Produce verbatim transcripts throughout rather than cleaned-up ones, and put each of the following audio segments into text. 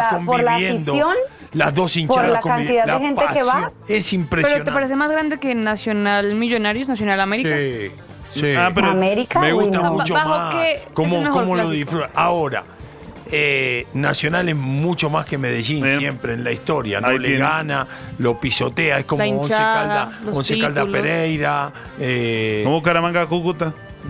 la, conviviendo. por la afición, las dos hinchadas. por la conviv- cantidad la de gente que pasión. va. Es impresionante. Pero ¿te parece más grande que Nacional Millonarios, Nacional América? Sí, sí. Ah, pero América, Me uy, gusta no. mucho Bajo más. que es el ¿Cómo, mejor cómo lo clásico. disfruta? Ahora, eh, Nacional es mucho más que Medellín Sí. siempre en la historia. No Ahí le tiene. gana, lo pisotea. Es como La Once hinchada, Caldas, los Once Caldas títulos. Pereira, eh, ¿Cómo Bucaramanga, Cúcuta?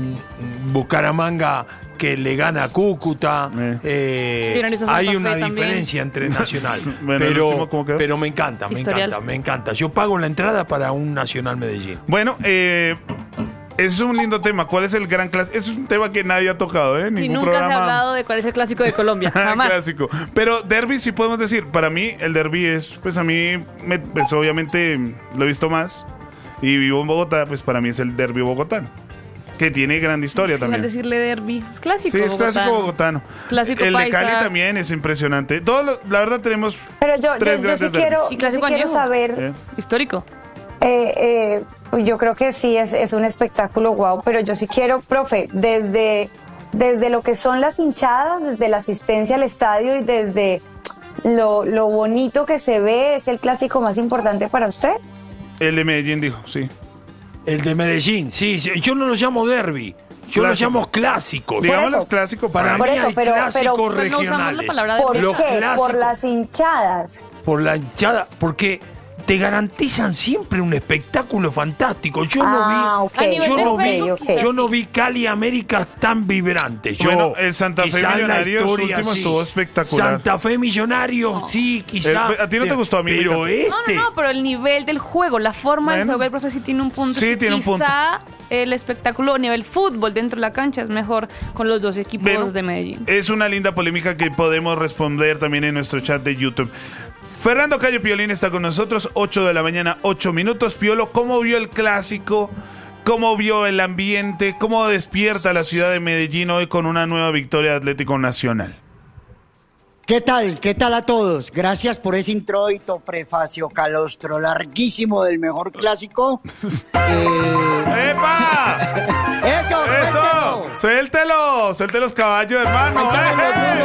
Bucaramanga que le gana a Cúcuta. Eh. eh, Millonarios a Santa hay Fe una también. diferencia entre Nacional. Bueno, el pero, último, ¿cómo quedó? pero me encanta, me Historial. encanta, me encanta. Yo pago la entrada para un Nacional Medellín. Bueno, eh, es un lindo tema. ¿Cuál es el gran clásico? Es un tema que nadie ha tocado, ¿eh? Si Ningún nunca se programa. ha hablado de cuál es el clásico de Colombia, jamás. Clásico. Pero derby sí podemos decir. Para mí, el derby es, pues a mí, me, pues obviamente lo he visto más. Y vivo en Bogotá, pues para mí es el derby bogotano. Que tiene gran historia Es que al también. decirle derby, es clásico Sí, es clásico bogotano. bogotano. Clásico el de paisa. Cali también es impresionante. Todo lo- la verdad tenemos Pero yo, tres yo, yo grandes sí derbis. quiero, Y yo sí clásico quiero añejo. saber, ¿Eh? Histórico. eh, eh, yo creo que sí, es, es un espectáculo guau, pero yo sí quiero, profe, desde, desde lo que son las hinchadas, desde la asistencia al estadio y desde lo, lo bonito que se ve, ¿es el clásico más importante para usted? El de Medellín dijo, sí. El de Medellín, sí, sí, yo no lo llamo derby, yo lo Clásico. llamo clásicos. Digamos eso. los clásicos Para para mí Por eso, hay pero- clásicos pero- Pero no usamos regionales. la palabra ¿Por derbi. Los qué? clásicos. Por las hinchadas. Por la hinchada, porque te garantizan siempre un espectáculo fantástico. Yo Ah, no ok. vi, A nivel yo de no juego, vi, ok. quizás yo no sí. vi Cali América tan vibrantes. Yo, Bueno, el Santa Fe quizás la Millonarios historia, último sí. estuvo espectacular. Santa Fe Millonarios, sí, quizás. Eh, a ti no te gustó, amiguita. Pero este. No, no, no, pero el nivel del juego, la forma del Bueno. juego del profe sí tiene un punto. Sí, Es que tiene un punto. Quizá el espectáculo a nivel fútbol dentro de la cancha es mejor con los dos equipos Bueno, de Medellín. Es una linda polémica que podemos responder también en nuestro chat de YouTube. Fernando Cayo Piolín está con nosotros, ocho de la mañana, ocho minutos. Piolo, ¿cómo vio el clásico? ¿Cómo vio el ambiente? ¿Cómo despierta la ciudad de Medellín hoy con una nueva victoria de Atlético Nacional? ¿Qué tal? ¿Qué tal a todos? Gracias por ese introito prefacio calostro larguísimo del mejor clásico. Eh, ¡Epa! ¡Eso! ¡Eso! suéltelo. ¡Suéltelo! ¡Suelte los caballos, hermano! Ahí salen los ¡Eh!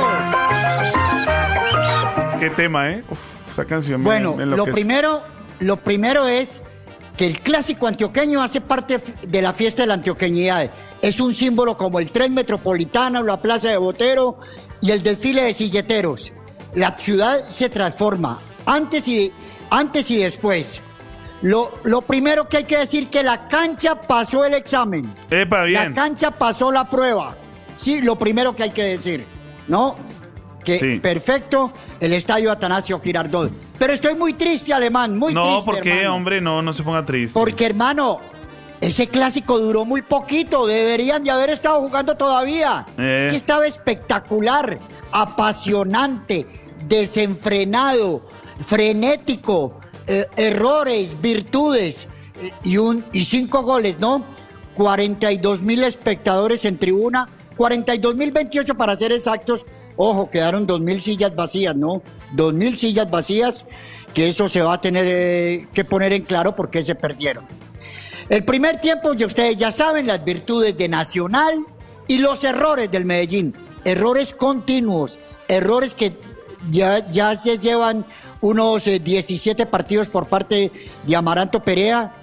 números. ¡Qué tema, eh! Uf, esa canción me- Bueno, me lo enloquece. primero, lo primero es que el clásico antioqueño hace parte de la fiesta de la antioqueñidad. Es un símbolo como el tren metropolitano, la plaza de Botero y el desfile de silleteros. La ciudad se transforma antes y, antes y después. Lo, lo primero que hay que decir que la cancha pasó el examen. ¡Epa, La bien! cancha pasó la prueba. Sí, lo primero que hay que decir, ¿no? Que Sí. perfecto el estadio Atanasio Girardot. Pero estoy muy triste, Alemán, muy No, triste, ¿por qué, hermano. hombre? No, no se ponga triste. Porque, hermano, ese clásico duró muy poquito. Deberían de haber estado jugando todavía. Eh. Es que estaba espectacular, apasionante, desenfrenado, frenético, eh, errores, virtudes eh, y, un, y cinco goles, ¿no? cuarenta y dos mil espectadores en tribuna, cuarenta y dos mil veintiocho para ser exactos. Ojo, quedaron dos mil sillas vacías, ¿no? dos mil sillas vacías, que eso se va a tener eh, que poner en claro por qué se perdieron. El primer tiempo, ya ustedes ya saben, las virtudes de Nacional y los errores del Medellín. Errores continuos, errores que ya, ya se llevan unos eh, diecisiete partidos por parte de Amaranto Perea.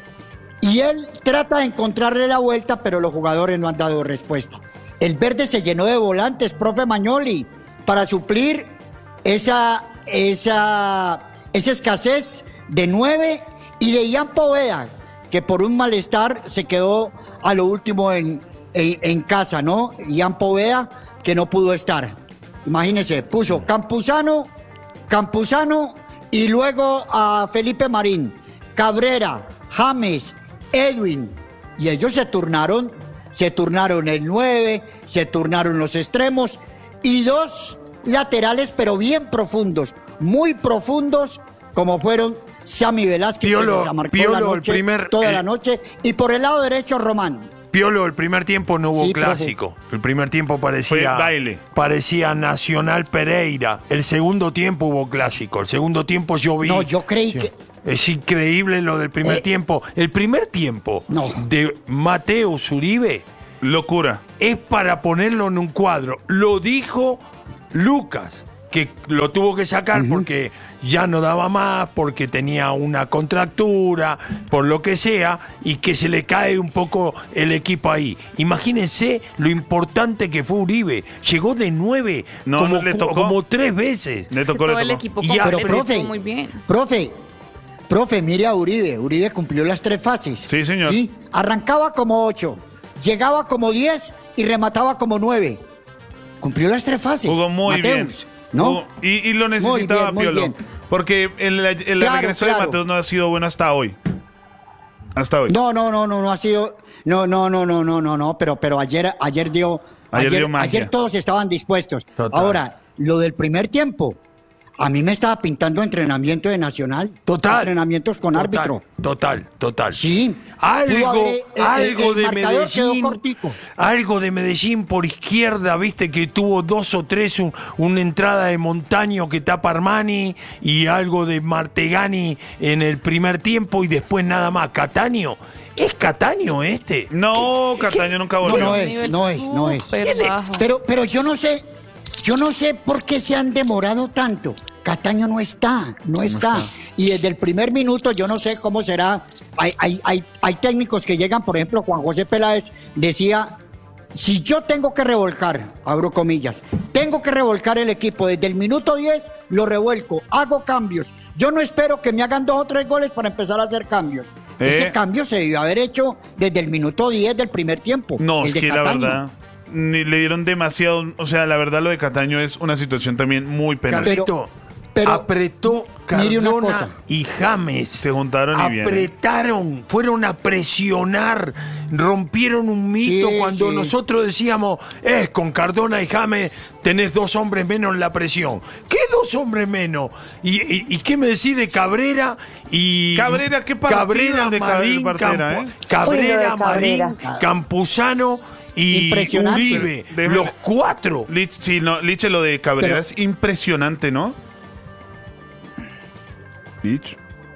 Y él trata de encontrarle la vuelta, pero los jugadores no han dado respuesta. El verde se llenó de volantes, profe Magnoli, para suplir esa, esa, esa escasez de nueve y de Ian Poveda, que por un malestar se quedó a lo último en, en, en casa, ¿no? Ian Poveda, que no pudo estar. Imagínense, puso Campuzano, Campuzano y luego a Felipe Marín, Cabrera, James, Edwin, y ellos se turnaron, se turnaron el nueve, se turnaron los extremos y dos laterales, pero bien profundos, muy profundos, como fueron Sammy Velázquez, Piolo, que les amarcó Piolo, la el noche, primer- toda el- la noche, y por el lado derecho Román. Piolo, el primer tiempo no hubo Sí, profe. clásico. El primer tiempo parecía Fue baile. parecía Nacional Pereira. El segundo tiempo hubo clásico. El segundo tiempo yo vi. No, yo creí Sí. que... Es increíble lo del primer Eh, tiempo. El primer tiempo No. de Mateo Zuribe Locura. es para ponerlo en un cuadro. Lo dijo Lucas. que lo tuvo que sacar uh-huh. porque ya no daba más, porque tenía una contractura, por lo que sea, y que se le cae un poco el equipo ahí. Imagínense lo importante que fue Uribe. Llegó de nueve, no, como, no, le tocó. como tres veces. Le tocó, le tocó. El equipo Y pero, profe, muy bien. profe, profe, mire a Uribe. Uribe cumplió las tres fases. Sí, señor. ¿Sí? Arrancaba como ocho, llegaba como diez y remataba como nueve. Cumplió las tres fases. Jugó muy Mateus, bien. ¿no? Jugó, y, y lo necesitaba muy bien, muy Piolo. bien. Porque el, el Claro, regreso claro. de Mateus no ha sido bueno hasta hoy. Hasta hoy. No, no, no, no, no ha sido. No, no, no, no, no, no, no. Pero, pero ayer, ayer dio. Ayer Ayer, dio magia. ayer todos estaban dispuestos. Total. Ahora, lo del primer tiempo. A mí me estaba pintando entrenamiento de Nacional. Total. Entrenamientos con Total, árbitro. Total, total. Sí. Pudo Algo, haber- el- algo el- el de marcador quedó Medellín, cortico. algo de Medellín por izquierda, viste que tuvo dos o tres, un- una entrada de Montaño que tapa Armani y algo de Martegani en el primer tiempo y después nada más. Cataño, ¿es Cataño este? No, Cataño nunca No, volvió. no es, Nivel no es, no es. súper bajo. Pero, pero yo no sé, yo no sé por qué se han demorado tanto. Cataño no está, no está. Y desde el primer minuto yo no sé cómo será. Hay, hay, hay, hay técnicos que llegan, por ejemplo, Juan José Peláez decía, si yo tengo que revolcar, abro comillas, tengo que revolcar el equipo desde el minuto diez, lo revuelco, hago cambios. Yo no espero que me hagan dos o tres goles para empezar a hacer cambios. Eh. Ese cambio se debió haber hecho desde el minuto diez del primer tiempo. No, el es de que la Cataño. verdad, ni le dieron demasiado. O sea, la verdad, lo de Cataño es una situación también muy penosa. Pero- Carlito, pero- apretó mire una Cardona cosa. y James. Se juntaron y bien. Apretaron, fueron a presionar, rompieron un mito Sí, cuando sí. nosotros decíamos, es con Cardona y James tenés dos hombres menos en la presión. ¿Qué dos hombres menos? ¿Y, y, y qué me decís de Cabrera y Cabrera, qué partido Cabrera, de Marín, Cabrera, Campo- ¿eh? Cabrera, Uy, lo de Marín, Cabrera. Campuzano y Impresionante. Uribe, Déjeme- los cuatro. Lich, sí, no, Liche, lo de Cabrera Pero- es impresionante, ¿no? Lich.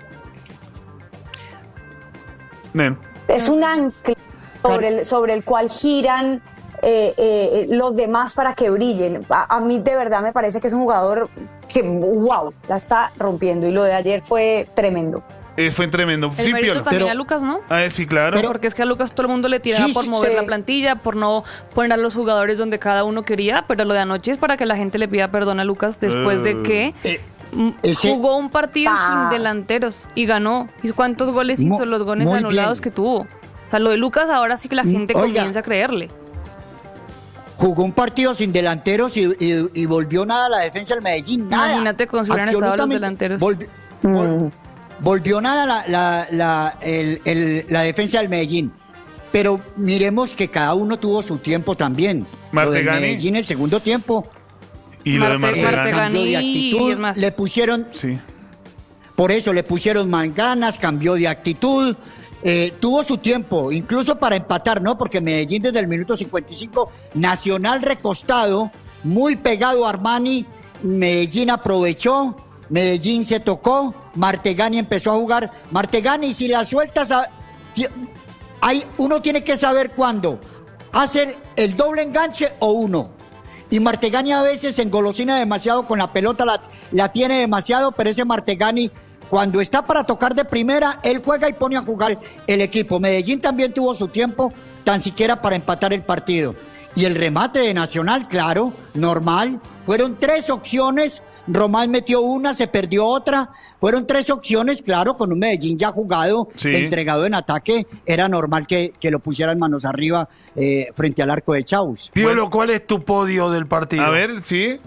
Nen. Es un ancla sobre el, sobre el cual giran eh, eh, los demás para que brillen. A, a mí de verdad me parece que es un jugador que, wow, la está rompiendo. Y lo de ayer fue tremendo. Eh, fue tremendo. El Sí, mérito Piolo. también Pero- a Lucas, ¿no? Ah, eh, sí, claro. Pero- Porque es que a Lucas todo el mundo le tiraba Sí, por sí, mover sí. la plantilla, por no poner a los jugadores donde cada uno quería, pero lo de anoche es para que la gente le pida perdón a Lucas después de Eh. que Eh, mm, ese- jugó un partido Ah. sin delanteros y ganó. ¿Y cuántos goles Mu- hizo? Los goles muy anulados bien. que tuvo. O sea, lo de Lucas ahora sí que la Mm, gente oiga. comienza a creerle. Jugó un partido sin delanteros y, y- y volvió nada a la defensa del Medellín. Nada. Imagínate cómo se hubieran estado los Absolutamente. delanteros. Volvi- vol- volvió nada la, la, la, el- el- la defensa del Medellín. Pero miremos que cada uno tuvo su tiempo también. Lo del Martegani. Medellín el segundo tiempo. Y lo de Marte- eh, Martegani. Martegani. cambió de y actitud. es más. Le pusieron, Sí. por eso le pusieron más ganas, cambió de actitud. Eh, tuvo su tiempo, incluso para empatar, ¿no? Porque Medellín desde el minuto cincuenta y cinco, Nacional recostado, muy pegado a Armani, Medellín aprovechó, Medellín se tocó, Martegani empezó a jugar. Martegani, si la sueltas, a- ti- hay, uno tiene que saber cuándo hacer el doble enganche o uno. Y Martegani a veces se engolosina demasiado con la pelota, la, la tiene demasiado, pero ese Martegani, cuando está para tocar de primera, él juega y pone a jugar el equipo. Medellín también tuvo su tiempo, tan siquiera para empatar el partido. Y el remate de Nacional, claro, normal. Fueron tres opciones, Román metió una, se perdió otra. Fueron tres opciones, claro, con un Medellín ya jugado, Sí. entregado en ataque. Era normal que, que lo pusieran manos arriba eh, frente al arco de Chaus. Piolo, ¿cuál es tu podio del partido? A ver, sí.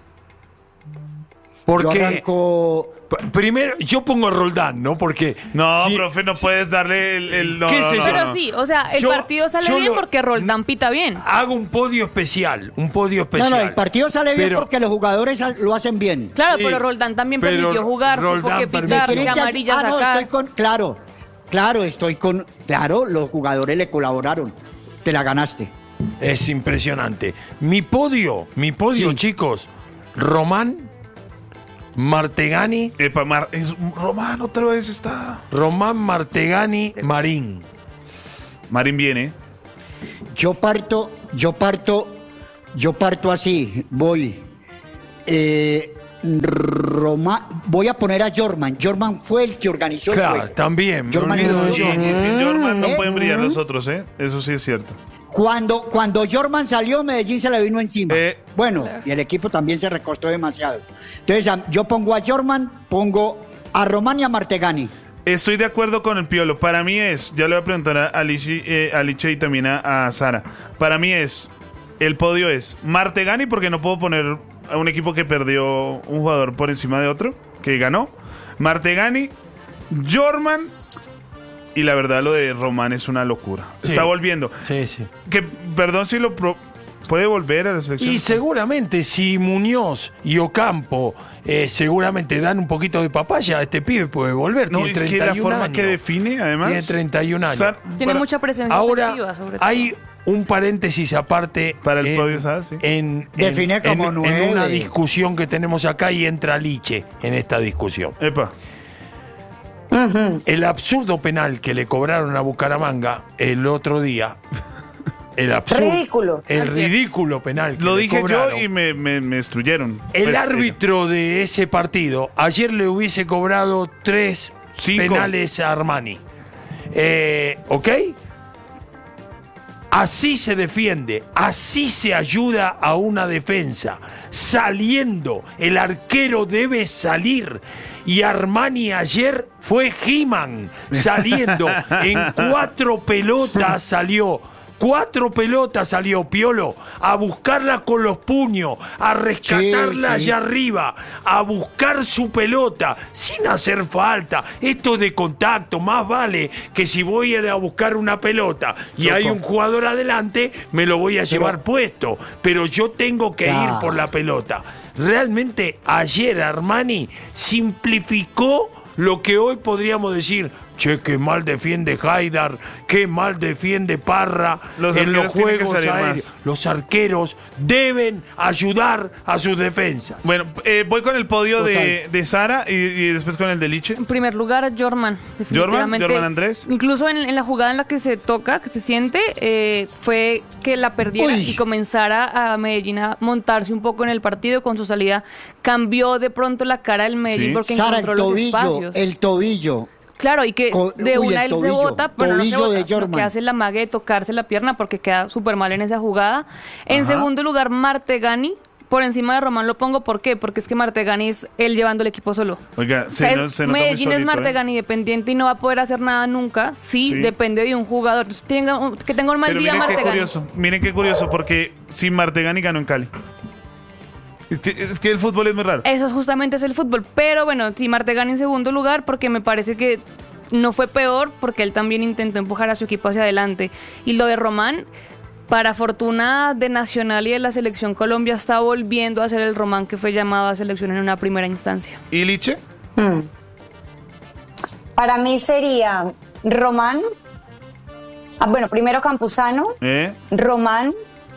Yo Porque arranco... p- primero yo pongo a Roldán, ¿no? Porque No, si- profe, no puedes darle el. el- no, ¿Qué no, sé no, yo? Pero no. sí, o sea, el Yo- partido sale yo bien lo- porque Roldán pita bien. hago un podio especial, un podio No, especial. no, el partido sale bien Pero- porque los jugadores al- lo hacen bien. Claro, Sí, pero Roldán también pero permitió jugar, supo Roldán que permitió- pitar, Tienen que que- amarilla ah, no, sacar. estoy con... Claro, claro, estoy con... Claro, los jugadores le colaboraron. Te la ganaste. Es impresionante. Mi podio, mi podio, Sí. chicos. Román, Martegani, Epa, Mar- es Román otra vez está. Román, Martegani, Marín. Marín viene. Yo parto, yo parto, yo parto así, voy. eh, Roma, voy a poner a Jorman. Jorman fue el que organizó Claro, el juego. también. me Jorman olvido de Y, y Jorman. sin Jorman no ¿Eh? pueden brillar los otros, ¿eh? Eso sí es cierto. Cuando, cuando Jorman salió, Medellín se le vino encima. Eh. Bueno, y el equipo también se recostó demasiado. Entonces, a- yo pongo a Jorman, pongo a Román y a Martegani. Estoy de acuerdo con el Piolo. Para mí es, ya le voy a preguntar a Alicia eh, a Liche y también a, a Sara. Para mí es, el podio es Martegani, porque no puedo poner a un equipo que perdió un jugador por encima de otro, que ganó. Martegani, Jorman, y la verdad lo de Román es una locura. Sí. Está volviendo. Sí, sí. Que, perdón si lo... Pro- ¿Puede volver a la selección? Y seguramente si Muñoz y Ocampo eh, seguramente dan un poquito de papaya, este pibe puede volver. No, tiene es que treinta y la un forma años. que define, además... Tiene treinta y un años. Sar- Tiene para- mucha presencia Ahora ofensiva, sobre todo. hay un paréntesis aparte Para el en, podio, ¿sabes? Sí. en, en- Define como en- en nueve. una discusión que tenemos acá y entra Liche en esta discusión. Epa. El absurdo penal que le cobraron a Bucaramanga el otro día, el absurdo, Ridículo. el ridículo penal que Lo le dije cobraron. yo y me, me, me destruyeron. El Pues, árbitro de ese partido ayer le hubiese cobrado tres Cinco. penales a Armani. Eh, ¿Ok? Así se defiende, así se ayuda a una defensa. Saliendo, el arquero debe salir. Y Armani ayer fue He-Man, saliendo en cuatro pelotas salió. Cuatro pelotas salió Piolo a buscarla con los puños, a rescatarla Sí, sí. allá arriba, a buscar su pelota sin hacer falta. Esto es de contacto, más vale que si voy a ir a buscar una pelota y Loco. hay un jugador adelante, me lo voy a llevar puesto, pero yo tengo que Claro. ir por la pelota. Realmente ayer Armani simplificó lo que hoy podríamos decir, che, qué mal defiende Haidar, qué mal defiende Parra Los en los arqueros tienen que juegos salir aéreos. más. Los arqueros deben ayudar a sus defensas. Bueno, eh, voy con el podio de, Total. de Sara y, y después con el de Liche. En primer lugar, Jorman. definitivamente. Jorman Andrés. Incluso en, en la jugada en la que se toca, que se siente, eh, fue que la perdiera Uy. y comenzara a Medellín a montarse un poco en el partido. Con su salida cambió de pronto la cara del Medellín Sí. porque Sara, el encontró los tobillo, espacios. el tobillo. Claro, y que Co- de uy, una el él se tobillo, bota, pero no se tobillo bota, de sino Jorman. que hace la mague de tocarse la pierna porque queda súper mal en esa jugada. En Ajá. segundo lugar, Martegani. Por encima de Román lo pongo, ¿por qué? Porque es que Martegani es él llevando el equipo solo. Oiga, O se, sea, no- es- se nota muy Medellín es solito, ¿eh? Martegani dependiente y no va a poder hacer nada nunca. Sí, Sí. depende de un jugador. Entonces, tenga un- que tenga un mal Pero día miren qué Martegani. curioso, miren qué curioso, porque sin Martegani ganó en Cali. Es que, es que el fútbol es muy raro. Eso justamente es el fútbol. Pero bueno, sí, Martegani en segundo lugar porque me parece que no fue peor porque él también intentó empujar a su equipo hacia adelante. Y lo de Román, para fortuna de Nacional y de la Selección Colombia, está volviendo a ser el Román que fue llamado a selección en una primera instancia. ¿Y Liche? Hmm. Para mí sería Román. Ah, bueno, primero Campuzano, ¿Eh? Román,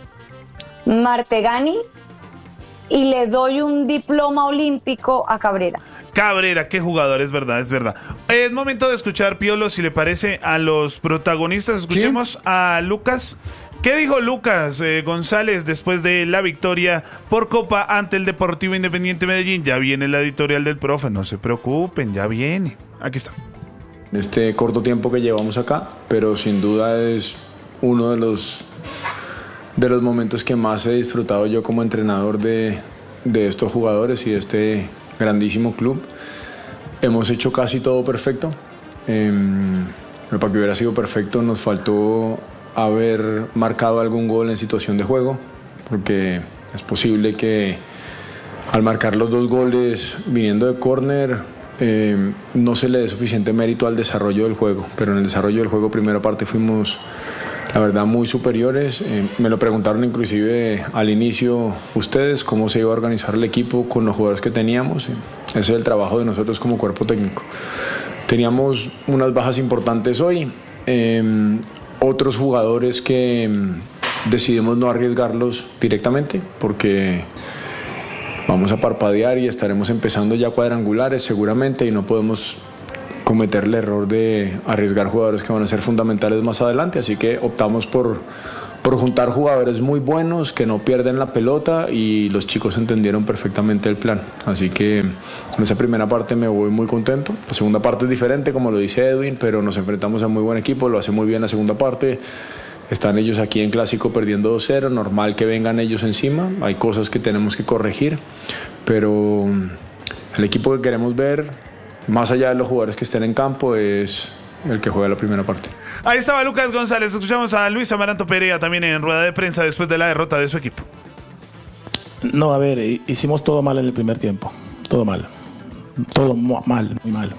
Martegani y le doy un diploma olímpico a Cabrera. Cabrera, qué jugador, es verdad, es verdad. Es momento de escuchar, Piolo, si le parece, a los protagonistas. Escuchemos a Lucas. ¿Qué dijo Lucas eh, González después de la victoria por Copa ante el Deportivo Independiente Medellín? Ya viene la editorial del profe, no se preocupen, ya viene. Aquí está. Este corto tiempo que llevamos acá, pero sin duda es uno de los, de los momentos que más he disfrutado yo como entrenador de, de estos jugadores y de este grandísimo club. Hemos hecho casi todo perfecto. Eh, pero para que hubiera sido perfecto nos faltó haber marcado algún gol en situación de juego, porque es posible que al marcar los dos goles viniendo de córner eh, no se le dé suficiente mérito al desarrollo del juego, pero en el desarrollo del juego primera parte fuimos la verdad muy superiores. Eh, me lo preguntaron inclusive al inicio ustedes cómo se iba a organizar el equipo con los jugadores que teníamos. Eh, ese es el trabajo de nosotros como cuerpo técnico. Teníamos unas bajas importantes hoy, eh, otros jugadores que mm, decidimos no arriesgarlos directamente porque vamos a parpadear y estaremos empezando ya cuadrangulares seguramente y no podemos cometer el error de arriesgar jugadores que van a ser fundamentales más adelante, así que optamos por, por juntar jugadores muy buenos que no pierden la pelota, y los chicos entendieron perfectamente el plan. Así que con esa primera parte me voy muy contento. La segunda parte es diferente, como lo dice Edwin, pero nos enfrentamos a muy buen equipo, lo hace muy bien la segunda parte. Están ellos aquí en Clásico perdiendo dos cero, normal que vengan ellos encima, hay cosas que tenemos que corregir, pero el equipo que queremos ver, más allá de los jugadores que estén en campo, es el que juega la primera parte. Ahí estaba Lucas González. Escuchamos a Luis Amaranto Perea también en rueda de prensa después de la derrota de su equipo. No, a ver, hicimos todo mal en el primer tiempo, todo mal, todo mal, muy mal.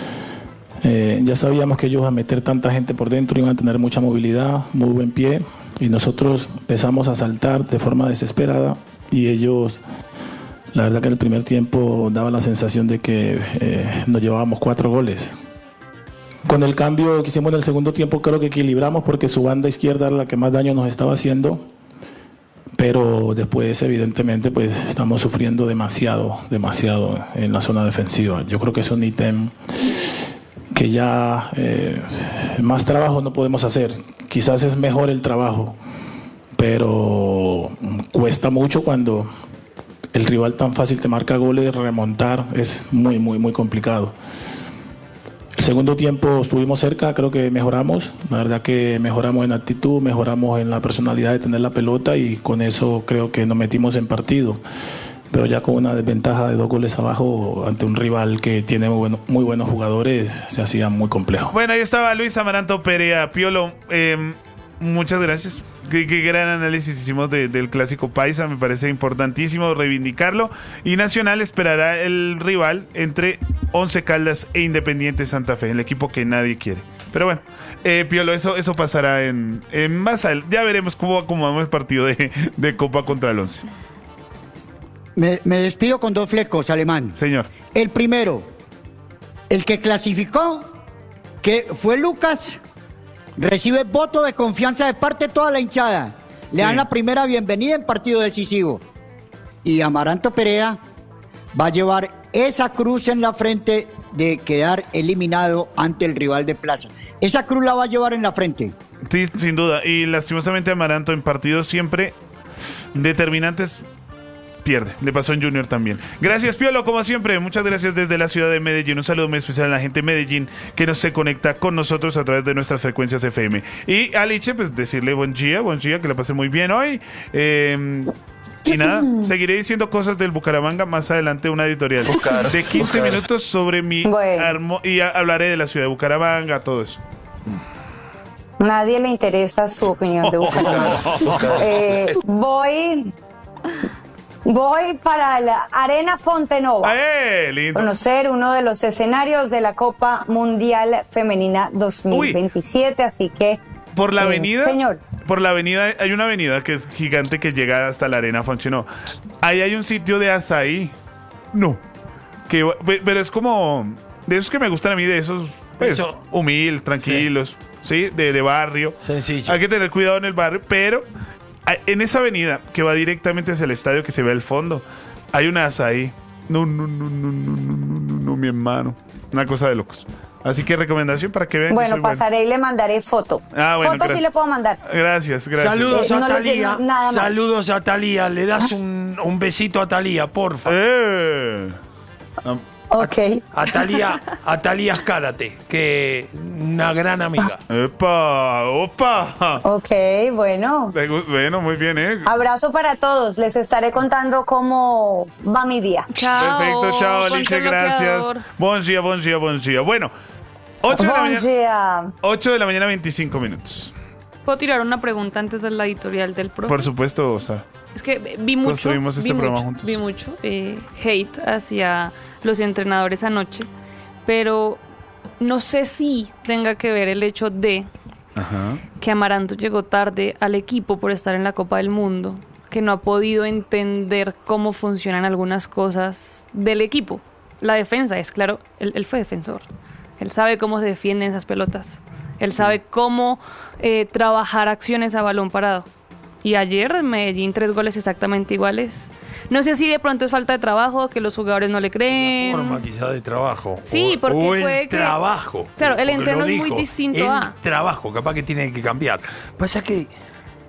Eh, ya sabíamos que ellos iban a meter tanta gente por dentro, iban a tener mucha movilidad, muy buen pie, y nosotros empezamos a saltar de forma desesperada, y ellos, la verdad que en el primer tiempo daba la sensación de que eh, nos llevábamos cuatro goles. Con el cambio que hicimos en el segundo tiempo, creo que equilibramos, porque su banda izquierda era la que más daño nos estaba haciendo, pero después evidentemente pues estamos sufriendo demasiado, demasiado en la zona defensiva. Yo creo que es un ítem que ya eh, más trabajo no podemos hacer. Quizás es mejor el trabajo, pero cuesta mucho cuando el rival tan fácil te marca goles, remontar es muy, muy, muy complicado. El segundo tiempo estuvimos cerca, creo que mejoramos, la verdad que mejoramos en actitud, mejoramos en la personalidad de tener la pelota, y con eso creo que nos metimos en partido. Pero ya con una desventaja de dos goles abajo ante un rival que tiene muy, bueno, muy buenos jugadores, se hacía muy complejo. Bueno, ahí estaba Luis Amaranto Perea. Piolo, eh, muchas gracias. Qué, qué gran análisis hicimos de, del Clásico Paisa. Me parece importantísimo reivindicarlo. Y Nacional esperará el rival entre Once Caldas e Independiente Santa Fe, el equipo que nadie quiere. Pero bueno, eh, Piolo, eso, eso pasará en, en más adelante. Ya veremos cómo acomodamos el partido de, de Copa contra el Once. Me, me despido con dos flecos, Alemán. Señor. El primero, el que clasificó, que fue Lucas, recibe voto de confianza de parte de toda la hinchada. Le Sí. dan la primera bienvenida en partido decisivo. Y Amaranto Perea va a llevar esa cruz en la frente de quedar eliminado ante el rival de Plaza. Esa cruz la va a llevar en la frente. Sí, sin duda. Y lastimosamente Amaranto en partidos siempre determinantes pierde. Le pasó en Junior también. Gracias, Piolo, como siempre. Muchas gracias desde la ciudad de Medellín. Un saludo muy especial a la gente de Medellín que nos se conecta con nosotros a través de nuestras frecuencias F M. Y a Liche, pues decirle buen día, buen día, que la pasé muy bien hoy. Eh, y nada, seguiré diciendo cosas del Bucaramanga más adelante, una editorial de quince minutos sobre mi Bueno. armo y a- hablaré de la ciudad de Bucaramanga, todo eso. Nadie le interesa su opinión de Bucaramanga. Eh, voy, voy para la Arena Fontenova. ¡Eh! Lindo. Conocer uno de los escenarios de la Copa Mundial Femenina dos mil veintisiete, así que... Por la eh, avenida, Señor. por la avenida, hay una avenida que es gigante que llega hasta la Arena Fonchino. Ahí hay un sitio de azaí. No. Que, pe- pero es como de esos que me gustan a mí, de esos pues, Eso. humildes, tranquilos, sí, de, de barrio. Sencillo. Hay que tener cuidado en el barrio, pero hay- en esa avenida que va directamente hacia el estadio, que se ve al fondo, hay una azaí. No, no, no, no, no, no, no, no, no, mi hermano. Una cosa de locos. Así que recomendación para que vean. que Bueno, soy bueno. pasaré y le mandaré foto. Ah, bueno, Foto gracias. sí le puedo mandar. Gracias, gracias. Saludos Eh, a no le Talía. digo nada más. Saludos a Talía. Le das un, un besito a Talía, porfa. Eh. Ah, Ok. A Talía, a Talía Escárate, que una gran amiga. ¡Epa! ¡Opa! Ok, bueno. Me gu- Bueno, muy bien, ¿eh? Abrazo para todos. Les estaré contando cómo va mi día. Chao. Perfecto, chao, ponte Alicia, gracias. bloqueador. Buen día, buen día, buen día. Bueno, ocho de la Buen mañana, día. ocho de la mañana, veinticinco minutos. ¿Puedo tirar una pregunta antes de la editorial del profe? Por supuesto, o sea, Es que vi mucho, Construimos este vi programa mucho, juntos. vi mucho eh, hate hacia los entrenadores anoche, pero no sé si tenga que ver el hecho de ajá. que Amaranto llegó tarde al equipo por estar en la Copa del Mundo, que no ha podido entender cómo funcionan algunas cosas del equipo. La defensa, es claro, él, él fue defensor. Él sabe cómo se defienden esas pelotas. Él sabe cómo eh, trabajar acciones a balón parado. Y ayer en Medellín tres goles exactamente iguales. No sé si de pronto es falta de trabajo, que los jugadores no le creen. Forma quizá de trabajo. Sí, o, porque o el puede que- trabajo. Claro, el porque entreno lo es muy dijo, distinto el a- trabajo, capaz que tiene que cambiar. Pasa que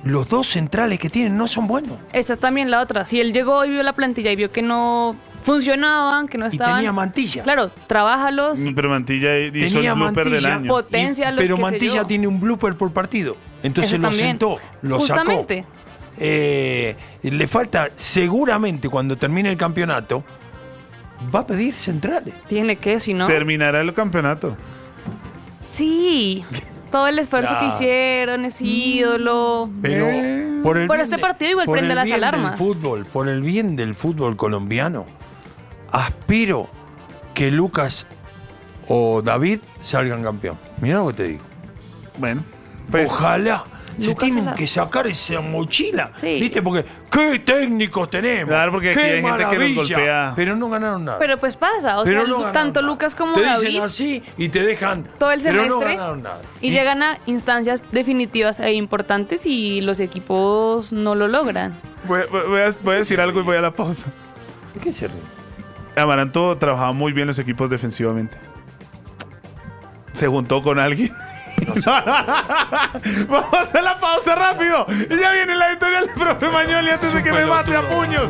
los dos centrales que tienen no son buenos. Esa es también la otra. Si él llegó y vio la plantilla y vio que no funcionaban, que no Y estaban... tenía Mantilla. Claro, trabájalos, Pero Mantilla hizo Tenía el blooper del Mantilla, año. potencia, los pero qué sé Mantilla yo. tiene un blooper por partido. Entonces Eso lo también. sentó, lo Justamente. sacó. Eh, le falta, seguramente cuando termine el campeonato, va a pedir centrales. Tiene que, si no... Terminará el campeonato. Sí, todo el esfuerzo Ya. que hicieron, ese ídolo... Pero por el Por bien este de- partido igual por prende el las bien alarmas. Del fútbol, por el bien del fútbol colombiano, aspiro que Lucas o David salgan campeón. Mira lo que te digo. Bueno, pues Ojalá. Se Lucas tienen se la- que sacar esa mochila. Sí. ¿Viste? Porque ¿qué técnicos tenemos? Claro, porque aquí ¡Qué hay gente que nos maravilla! golpea. Pero no ganaron nada. Pero pues pasa, o Pero sea, no ganaron tanto nada. Lucas como te David... dicen así y te dejan todo el pero semestre no ganaron nada. y, llegan a instancias definitivas e importantes y los equipos no lo logran. voy, voy- voy a, voy a decir algo y voy a la pausa. ¿De qué se ríe? Amaranto trabajaba muy bien los equipos defensivamente. Se juntó con alguien. Vamos a hacer la pausa rápido. Y ya viene la editorial del profe Mañoli antes de que me mate a puños.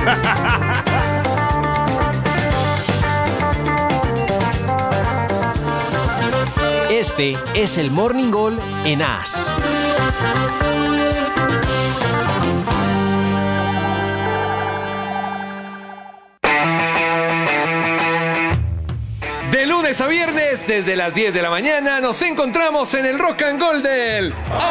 Este es el Morning Gol en A S. De lunes a viernes, desde las diez de la mañana, nos encontramos en el Rock and Roll del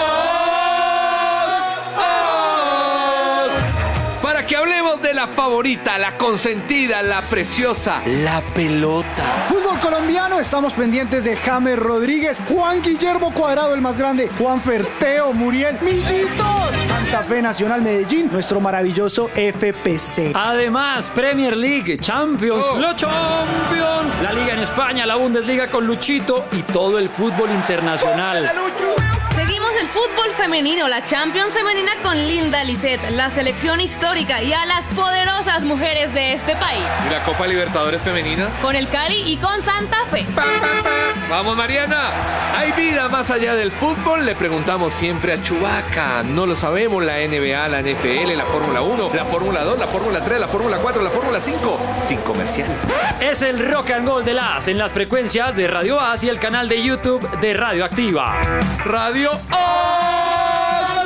Os, Os. Para que hablemos de la favorita, la consentida, la preciosa, la pelota. Fútbol colombiano, estamos pendientes de James Rodríguez, Juan Guillermo Cuadrado, el más grande, Juan Ferteo, Muriel, Millitos, Santa Fe Nacional Medellín, nuestro maravilloso F P C. Además, Premier League, Champions, Oh. los Champions, la Liga en España, la Bundesliga con Luchito y todo el fútbol internacional. Seguimos el fútbol femenino, la Champions femenina con Linda Lisset, la selección histórica y a las poderosas mujeres de este país. ¿Y la Copa Libertadores femenina? Con el Cali y con Santa Fe. Vamos, Mariana. ¿Hay vida más allá del fútbol? Le preguntamos siempre a Chubaca. No lo sabemos. La N B A, la N F L, la Fórmula uno, la Fórmula dos, la Fórmula tres, la Fórmula cuatro, la Fórmula cinco. Sin comerciales. Es el Rock and Roll de la A S en las frecuencias de Radio A S y el canal de YouTube de Radio Activa. Radio Os,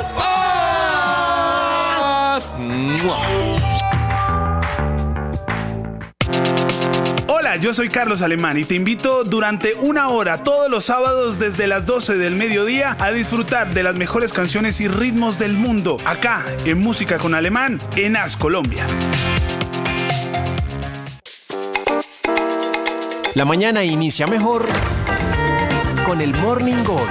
Os. ¡Mua! Hola, yo soy Carlos Alemán y te invito durante una hora todos los sábados desde las doce del mediodía a disfrutar de las mejores canciones y ritmos del mundo acá en Música con Alemán en A S Colombia. La mañana inicia mejor con el Morning Gol.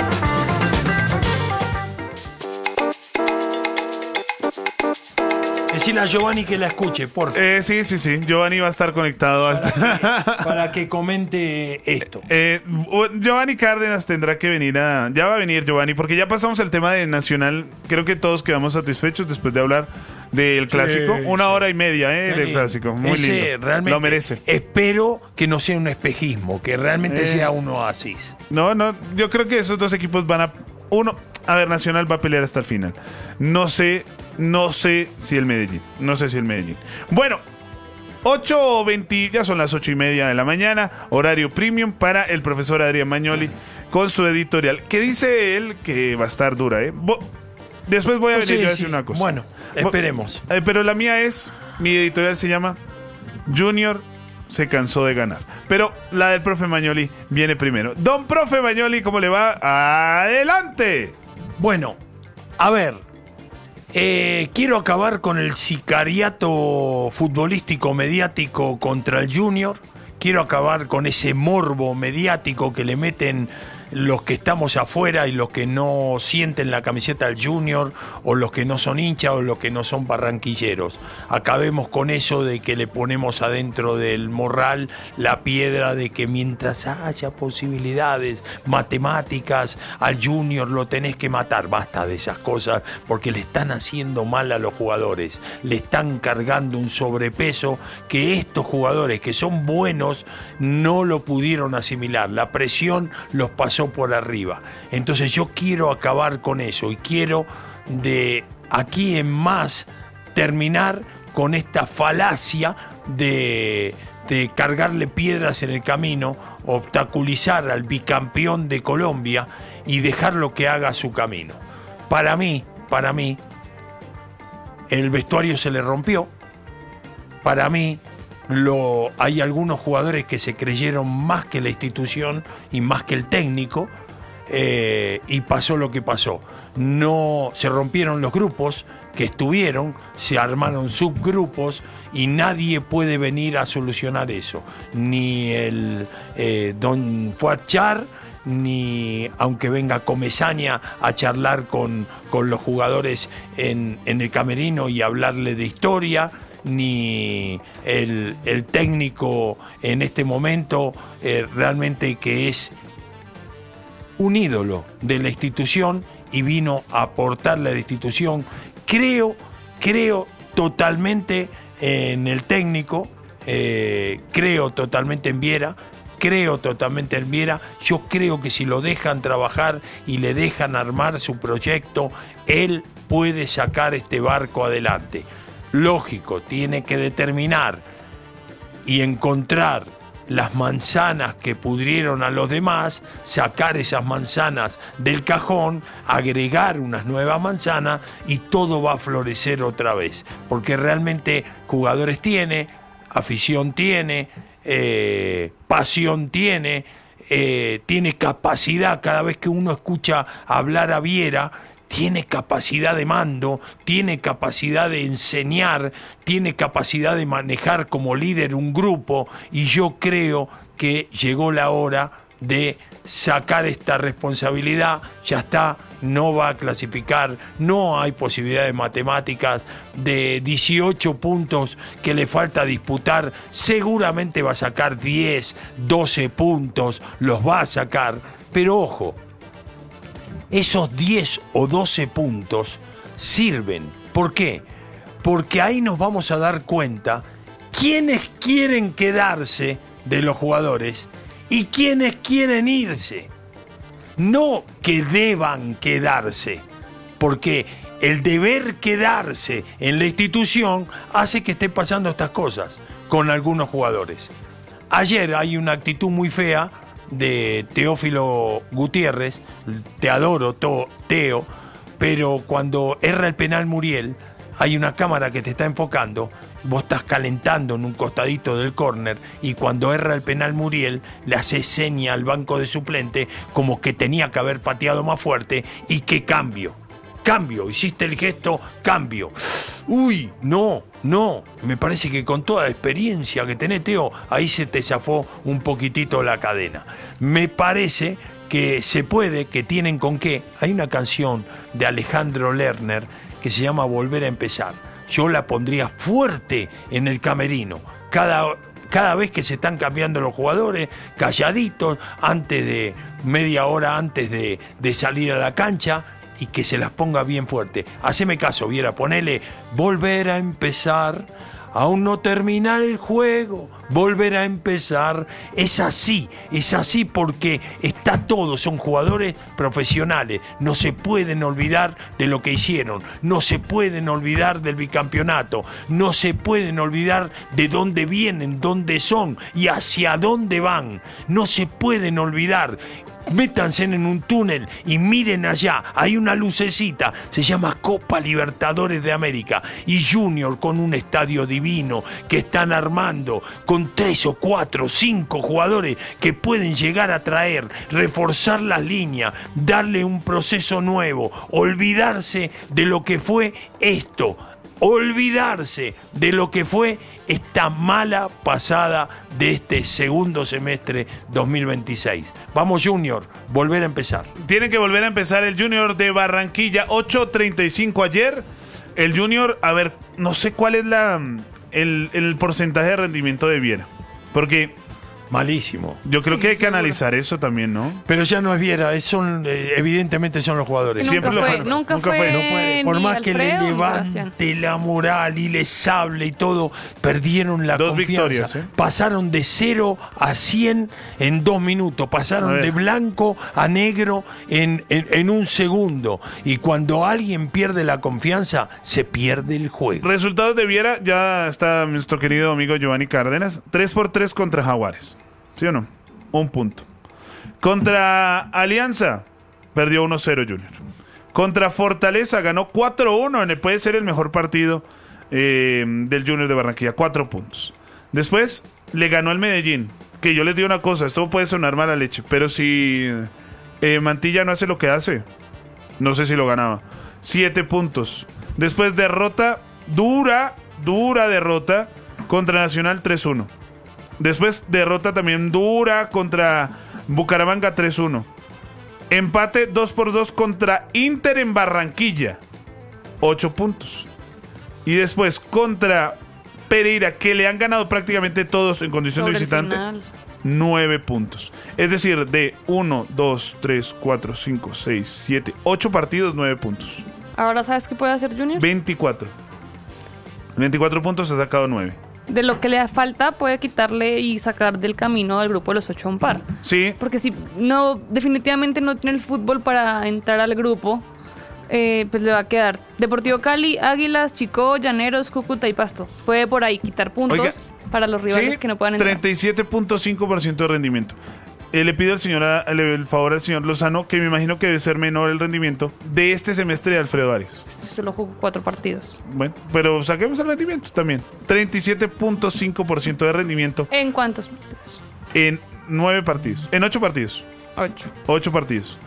Decirle a Giovanni que la escuche, por favor. Eh, sí, sí, sí. Giovanni va a estar conectado hasta... Para que comente esto. Eh, Giovanni Cárdenas tendrá que venir a... Ya va a venir Giovanni, porque ya pasamos el tema de Nacional. Creo que todos quedamos satisfechos después de hablar del clásico. Sí, Una sí. hora y media eh, Qué del lindo. clásico. Muy Ese lindo. realmente Lo merece. Espero que no sea un espejismo, que realmente Eh. sea un oasis. No, no, yo creo que esos dos equipos van a... Uno, a ver, Nacional va a pelear hasta el final. No sé, no sé si el Medellín. No sé si el Medellín. Bueno, ocho veinte, ya son las ocho y media de la mañana, horario premium para el profesor Adrián Mañoli con su editorial. Que dice él que va a estar dura, ¿eh? Bo- Después voy a venir Sí, yo a sí. decir una cosa. Bueno, Bo- esperemos. Eh, pero la mía es, mi editorial se llama Junior se cansó de ganar. Pero la del profe Mañoli viene primero. Don profe Mañoli, ¿cómo le va? ¡Adelante! Bueno, a ver, eh, quiero acabar con el sicariato futbolístico mediático contra el Junior. Quiero acabar con ese morbo mediático que le meten los que estamos afuera y los que no sienten la camiseta del Junior, o los que no son hinchas, o los que no son barranquilleros. Acabemos con eso de que le ponemos adentro del morral la piedra de que mientras haya posibilidades matemáticas al Junior lo tenés que matar. Basta de esas cosas, porque le están haciendo mal a los jugadores, le están cargando un sobrepeso que estos jugadores que son buenos no lo pudieron asimilar. La presión los pasó por arriba. Entonces yo quiero acabar con eso y quiero de aquí en más terminar con esta falacia de, de cargarle piedras en el camino, obstaculizar al bicampeón de Colombia y dejarlo que haga su camino. Para mí, para mí, el vestuario se le rompió. Para mí, lo, hay algunos jugadores que se creyeron más que la institución y más que el técnico, eh, y pasó lo que pasó. No se rompieron los grupos que estuvieron, se armaron subgrupos y nadie puede venir a solucionar eso. Ni el eh, don Fuachar, ni aunque venga Comesaña a charlar con, con los jugadores en, en el camerino y hablarle de historia, ni el, el técnico en este momento eh, realmente que es un ídolo de la institución y vino a aportarle a la institución. Creo, creo totalmente en el técnico, eh, creo totalmente en Viera, creo totalmente en Viera. Yo creo que si lo dejan trabajar y le dejan armar su proyecto, él puede sacar este barco adelante. Lógico, tiene que determinar y encontrar las manzanas que pudrieron a los demás, sacar esas manzanas del cajón, agregar unas nuevas manzanas y todo va a florecer otra vez, porque realmente jugadores tiene, afición tiene, eh, pasión tiene, eh, tiene capacidad. Cada vez que uno escucha hablar a Viera, tiene capacidad de mando, tiene capacidad de enseñar, tiene capacidad de manejar como líder un grupo, y yo creo que llegó la hora de sacar esta responsabilidad. Ya está, no va a clasificar, no hay posibilidades matemáticas. De dieciocho puntos que le falta disputar, seguramente va a sacar diez, doce puntos, los va a sacar, pero ojo, esos diez o doce puntos sirven. ¿Por qué? Porque ahí nos vamos a dar cuenta quiénes quieren quedarse de los jugadores y quiénes quieren irse. No que deban quedarse, porque el deber quedarse en la institución hace que estén pasando estas cosas con algunos jugadores. Ayer hay una actitud muy fea de Teófilo Gutiérrez. Te adoro, Teo, pero cuando erra el penal Muriel, hay una cámara que te está enfocando, vos estás calentando en un costadito del córner, y cuando erra el penal Muriel, le hace seña al banco de suplente como que tenía que haber pateado más fuerte y que cambio. Cambio, hiciste el gesto, cambio. Uy, no, no, me parece que con toda la experiencia que tenés, Teo, ahí se te zafó un poquitito la cadena. Me parece que se puede, que tienen con qué. Hay una canción de Alejandro Lerner que se llama Volver a Empezar. Yo la pondría fuerte en el camerino. Cada, cada vez que se están cambiando los jugadores, calladitos, antes de, media hora antes de, de salir a la cancha, y que se las ponga bien fuerte. Haceme caso, Viera, ponele volver a empezar, aún no termina el juego, volver a empezar. Es así, es así porque está todo, son jugadores profesionales, no se pueden olvidar de lo que hicieron, no se pueden olvidar del bicampeonato, no se pueden olvidar de dónde vienen, dónde son y hacia dónde van, no se pueden olvidar. Métanse en un túnel y miren allá, hay una lucecita, se llama Copa Libertadores de América, y Junior con un estadio divino que están armando, con tres o cuatro, cinco jugadores que pueden llegar a traer, reforzar las líneas, darle un proceso nuevo, olvidarse de lo que fue esto, olvidarse de lo que fue esta mala pasada de este segundo semestre dos mil veintiséis. Vamos, Junior, volver a empezar. Tiene que volver a empezar el Junior de Barranquilla. ocho treinta y cinco ayer. El Junior, a ver, no sé cuál es la el, el porcentaje de rendimiento de Viera, porque Malísimo. Yo creo Sí, que hay que seguro. analizar eso también, ¿no? Pero ya no es Viera, es son, eh, evidentemente son los jugadores. Nunca Siempre lo fue, fueron. nunca, Nunca fue, fue. No puede, por ni más que Alfredo le ni Sebastián. levante la moral y les hable y todo, perdieron la Dos confianza. victorias, ¿eh? Pasaron de cero a cien en dos minutos, A pasaron ver. de blanco a negro en, en, en un segundo. Y cuando alguien pierde la confianza, se pierde el juego. Resultados de Viera, ya está nuestro querido amigo Giovanni Cárdenas. tres por tres contra Jaguares. ¿Sí o no? Un punto. Contra Alianza, perdió uno cero Junior. Contra Fortaleza, ganó cuatro uno. En el- puede ser el mejor partido eh, del Junior de Barranquilla. Cuatro puntos. Después, le ganó al Medellín. Que yo les digo una cosa, esto puede sonar mala leche, pero si eh, Mantilla no hace lo que hace, no sé si lo ganaba. Siete puntos. Después derrota, dura, dura derrota contra Nacional tres uno. Después derrota también dura contra Bucaramanga tres uno. Empate dos por dos contra Inter en Barranquilla. ocho puntos. Y después contra Pereira, que le han ganado prácticamente todos en condición Sobre de el visitante. final. nueve puntos. Es decir, de uno, dos, tres, cuatro, cinco, seis, siete, ocho partidos, nueve puntos. Ahora, ¿sabes qué puede hacer Junior? veinticuatro. veinticuatro puntos, ha sacado nueve. De lo que le falta, puede quitarle y sacar del camino al grupo de los ocho a un par. Sí. Porque si no, definitivamente no tiene el fútbol para entrar al grupo, eh, pues le va a quedar Deportivo Cali, Águilas, Chicó, Llaneros, Cúcuta y Pasto. Puede por ahí quitar puntos Oiga, para los rivales Sí, que no puedan entrar. treinta y siete punto cinco por ciento de rendimiento. Eh, le pido al señor, a- el, el favor al señor Lozano, que me imagino que debe ser menor el rendimiento de este semestre de Alfredo Arias. Solo jugó cuatro partidos. Bueno, pero saquemos el rendimiento también. treinta y siete punto cinco por ciento de rendimiento ¿En cuántos partidos? en nueve partidos. En ocho partidos. Ocho. Ocho partidos.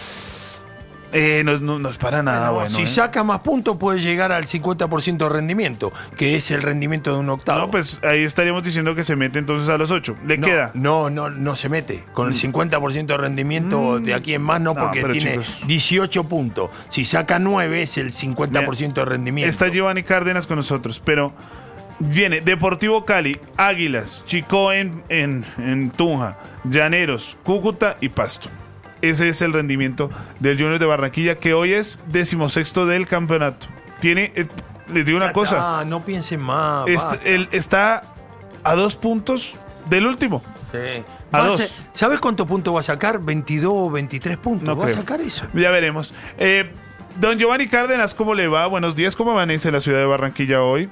Eh, no, no, no es para nada Bueno, bueno. si ¿eh? saca más puntos puede llegar al cincuenta por ciento de rendimiento, que es el rendimiento de un octavo. No, pues ahí estaríamos diciendo que se mete entonces a los ocho. Le no, queda. No, no, no se mete. Con el cincuenta por ciento de rendimiento de aquí en más no, No, porque pero tiene chicos. dieciocho puntos. Si saca nueve es el cincuenta por ciento de rendimiento. Está Giovanni Cárdenas con nosotros, pero viene Deportivo Cali, Águilas, Chicó en, en, en Tunja, Llaneros, Cúcuta y Pasto. Ese es el rendimiento del Junior de Barranquilla, que hoy es decimosexto del campeonato. Tiene, eh, les digo una cosa, Ah, no piensen más. est- basta. él está a dos puntos del último. Sí. a Va dos. ser- ¿Sabes cuántos puntos va a sacar? veintidós o veintitrés puntos. No va creo. a sacar eso. Ya veremos. Eh, don Giovanni Cárdenas, ¿cómo le va? Buenos días, ¿cómo amanece la ciudad de Barranquilla hoy?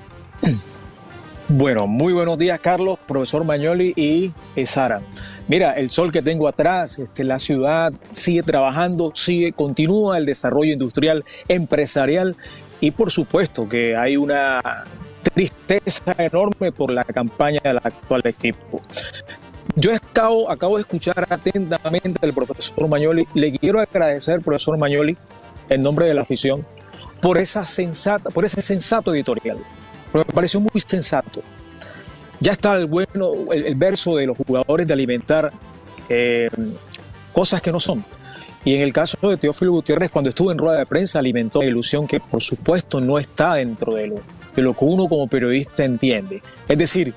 Bueno, muy buenos días, Carlos, profesor Magnoli y eh, Sara. Mira, el sol que tengo atrás, este, la ciudad sigue trabajando, sigue, continúa el desarrollo industrial, empresarial y por supuesto que hay una tristeza enorme por la campaña del actual equipo. Yo acabo, acabo de escuchar atentamente al profesor Magnoli. Le quiero agradecer, profesor Magnoli, en nombre de la afición, por esa sensata, por ese sensato editorial. Pero me pareció muy sensato. Ya está el bueno, el, el verso de los jugadores de alimentar eh, cosas que no son. Y en el caso de Teófilo Gutiérrez, cuando estuvo en rueda de prensa, alimentó la ilusión que por supuesto no está dentro de lo, de lo que uno como periodista entiende. Es decir,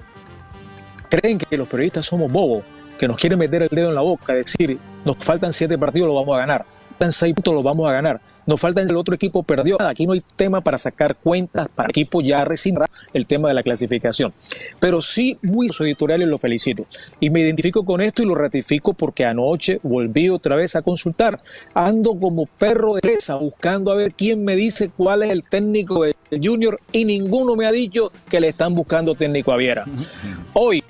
creen que los periodistas somos bobos, que nos quieren meter el dedo en la boca, decir, nos faltan siete partidos, lo vamos a ganar. Nos faltan seis puntos, lo vamos a ganar. Nos falta el otro equipo perdió. Aquí no hay tema para sacar cuentas, para el equipo ya resignar el tema de la clasificación. Pero sí, muy su editorial y lo felicito. Y me identifico con esto y lo ratifico porque anoche volví otra vez a consultar. Ando como perro de presa buscando a ver quién me dice cuál es el técnico del Junior y ninguno me ha dicho que le están buscando técnico a Viera. Hoy,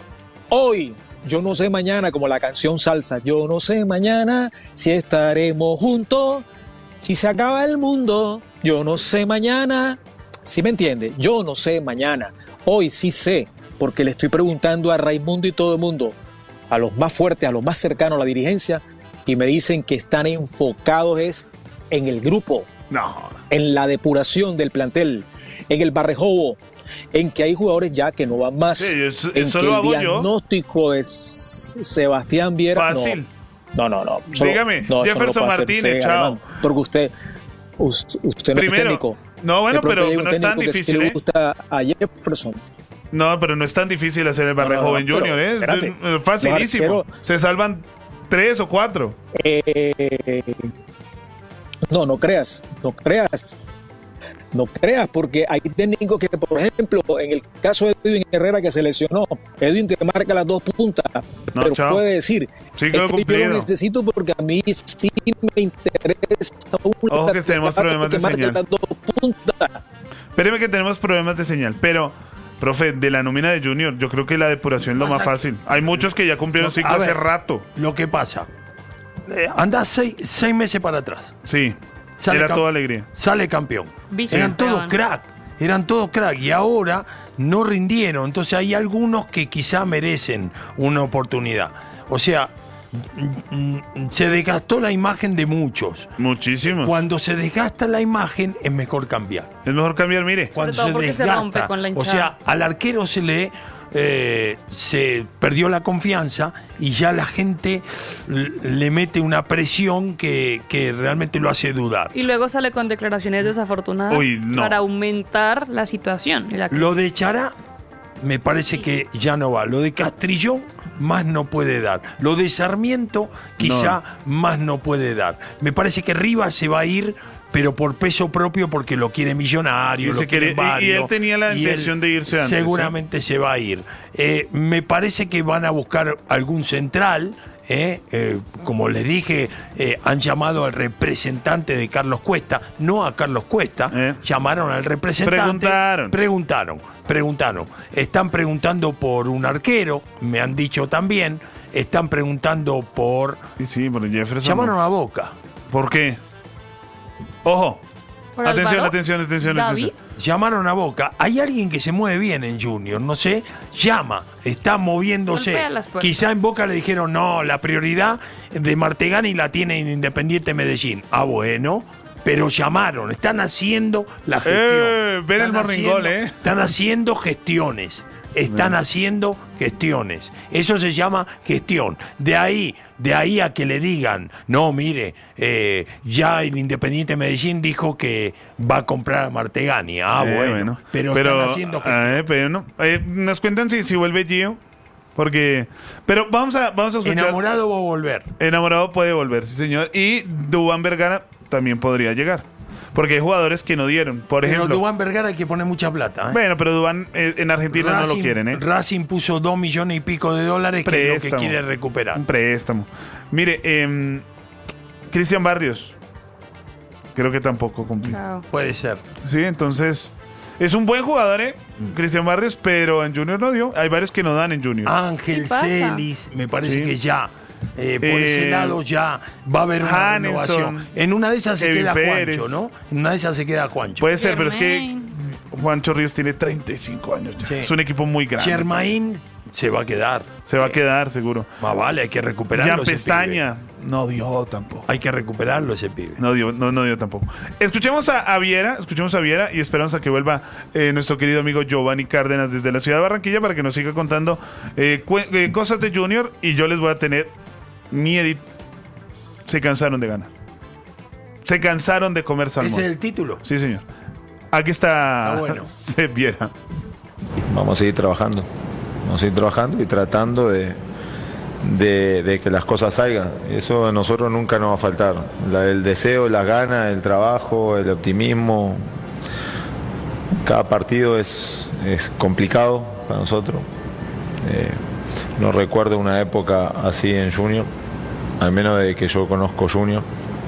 hoy, yo no sé mañana, como la canción Salsa, yo no sé mañana si estaremos juntos. Si se acaba el mundo, yo no sé mañana. ¿Sí me entiende? Yo no sé mañana. Hoy sí sé, porque le estoy preguntando a Raimundo y todo el mundo, a los más fuertes, a los más cercanos a la dirigencia, y me dicen que están enfocados es en el grupo, No. en la depuración del plantel, en el barrejobo, en que hay jugadores ya que no van más, Sí, eso- en eso que lo el hago yo. diagnóstico de S- Sebastián Viera... no. Fácil. No, no, no. Solo- Dígame, no, eso Jefferson no puede hacer Martínez, usted, chao. Alemán, porque usted, us- usted no Primero, es técnico. no, bueno, De pronto pero hay un no es tan técnico que sí difícil, le ¿eh? gusta a Jefferson. No, pero no es tan difícil hacer el Barrio No, no, Joven pero, Junior, ¿eh? espérate. Es facilísimo. No, Se salvan tres o cuatro. Eh, no, no creas, no creas. No creas, porque hay técnicos que, por ejemplo, en el caso de Edwin Herrera que se lesionó, Edwin te marca las dos puntas, No, pero chao. puede decir, Sí, es quedó que yo cumplido. lo necesito porque a mí sí me interesa. un Ojo que tenemos lateral problemas de que marque señal. las dos puntas. Espéreme que tenemos problemas de señal, pero, profe, de la nómina de Junior, yo creo que la depuración es lo Pasa más fácil. Hay muchos que ya cumplieron No, ciclo a hace ver. rato. Lo que pasa, eh, anda seis, seis meses para atrás. Sí, Sale era cam- toda alegría. Sale campeón. Vicecampeón. Eran todos crack. Eran todos crack. Y ahora no rindieron. Entonces hay algunos que quizá merecen una oportunidad. O sea, mm, mm, se desgastó la imagen de muchos. Muchísimos. Cuando se desgasta la imagen es mejor cambiar. Es mejor cambiar, mire. Cuando todo se porque se desgasta, rompe con la o hinchada. sea, al arquero se le eh, se perdió la confianza y ya la gente l- le mete una presión que, que realmente lo hace dudar. Y luego sale con declaraciones desafortunadas Uy, no. para aumentar la situación. y la Lo de Chará me parece que ya no va. Lo de Castrillón más no puede dar. Lo de Sarmiento quizá más no puede dar. Me parece que Rivas se va a ir, pero por peso propio, porque lo quiere Millonario, Y lo se quiere quiere- y- y válido, él tenía la y intención de irse antes, Seguramente se va a ir. Eh, me parece que van a buscar algún central. Eh, eh, como les dije, eh, han llamado al representante de Carlos Cuesta, no a Carlos Cuesta, llamaron al representante. Preguntaron. Preguntaron, preguntaron. Están preguntando por un arquero, me han dicho también. Están preguntando por. Sí, sí, por Jefferson. Llamaron a Boca. ¿Por qué? Ojo. ¿Por Atención, Álvaro? atención, atención, David. atención. Llamaron a Boca. Hay alguien que se mueve bien en Junior, no sé, llama, está moviéndose. Golpea las puertas. Quizá en Boca le dijeron, no, la prioridad de Martegani la tiene en Independiente Medellín. Ah, bueno, pero llamaron, están haciendo la gestión. Eh, ven el Están morning haciendo- goal, eh. Están haciendo gestiones. Están haciendo gestiones. Eso se llama gestión. De ahí, de ahí a que le digan, no, mire, eh, ya el Independiente Medellín dijo que va a comprar a Martegani. Ah, Eh, bueno, Pero, están haciendo gestiones. eh, pero no. Eh, nos cuentan si, si vuelve Gio. Porque. Pero vamos a, vamos a escuchar. Enamorado va a volver. Enamorado puede volver, sí, señor. Y Duván Vergara también podría llegar. Porque hay jugadores que no dieron. Por Pero ejemplo. Duván Vergara hay que poner mucha plata. ¿eh? Bueno, pero Duván eh, en Argentina no lo Racing- quieren, ¿eh? Racing puso dos millones y pico de dólares, que es lo que Préstamo. quiere recuperar. Un préstamo. Mire, eh, Cristian Barrios. Creo que tampoco cumplió. Puede ser. Sí, entonces. Es un buen jugador, ¿eh? Cristian Barrios, pero en Junior no dio. Hay varios que no dan en Junior. Ángel Celis, me parece Sí. que ya. eh, por Eh, ese lado ya va a haber una Hanelson, renovación. En una de esas se Kevin queda Pérez. Juancho, ¿no? En una de esas se queda Juancho. Puede ser, pero es que Juancho Ríos tiene treinta y cinco años ya. Sí. Es un equipo muy grande. Germain se va a quedar. Se va a quedar, seguro. Más vale, hay que recuperarlo. Jan ese Pestaña no dio tampoco. pibe. Hay que recuperarlo ese pibe. No dio, no, no dio tampoco. Escuchemos a, a Viera, escuchemos a Viera y esperamos a que vuelva eh, nuestro querido amigo Giovanni Cárdenas desde la ciudad de Barranquilla para que nos siga contando eh, cu- eh, cosas de Junior y yo les voy a tener mi edit. Se cansaron de ganar. Se cansaron de comer salmón. ¿Ese es el título? Sí, señor. Aquí está Ah, bueno. se Viera. Vamos a seguir trabajando. Vamos a seguir trabajando y tratando de, de, de que las cosas salgan. Eso a nosotros nunca nos va a faltar. La, el deseo, las ganas, el trabajo, el optimismo. Cada partido es, es complicado para nosotros. Eh, no recuerdo una época así en Junior, al menos de que yo conozco Junior.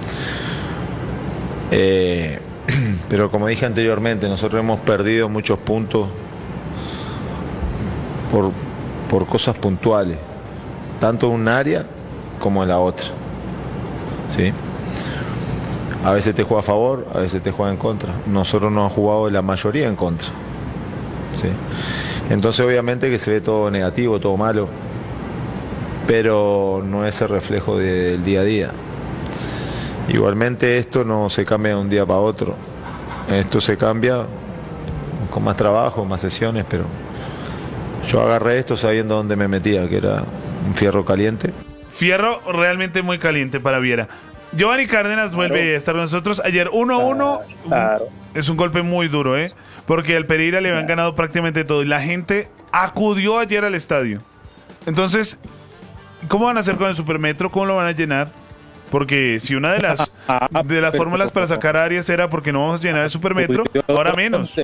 Eh, pero como dije anteriormente, nosotros hemos perdido muchos puntos por, por cosas puntuales, tanto en un área como en la otra. ¿Sí? A veces te juega a favor, a veces te juega en contra. Nosotros nos han jugado la mayoría en contra. ¿Sí? Entonces obviamente que se ve todo negativo, todo malo, pero no es el reflejo de- del día a día. Igualmente esto no se cambia de un día para otro. Esto se cambia con más trabajo, más sesiones, pero yo agarré esto sabiendo dónde me metía, que era un fierro caliente. Fierro realmente muy caliente para Viera. Giovanni Cárdenas vuelve Claro. a estar con nosotros. Ayer uno a uno Claro. es un golpe muy duro, ¿eh? Porque al Pereira le habían ganado prácticamente todo y la gente acudió ayer al estadio. Entonces, ¿cómo van a hacer con el Supermetro? ¿Cómo lo van a llenar? Porque si una de las de las fórmulas para sacar a Arias era porque no vamos a llenar el Supermetro, ahora menos.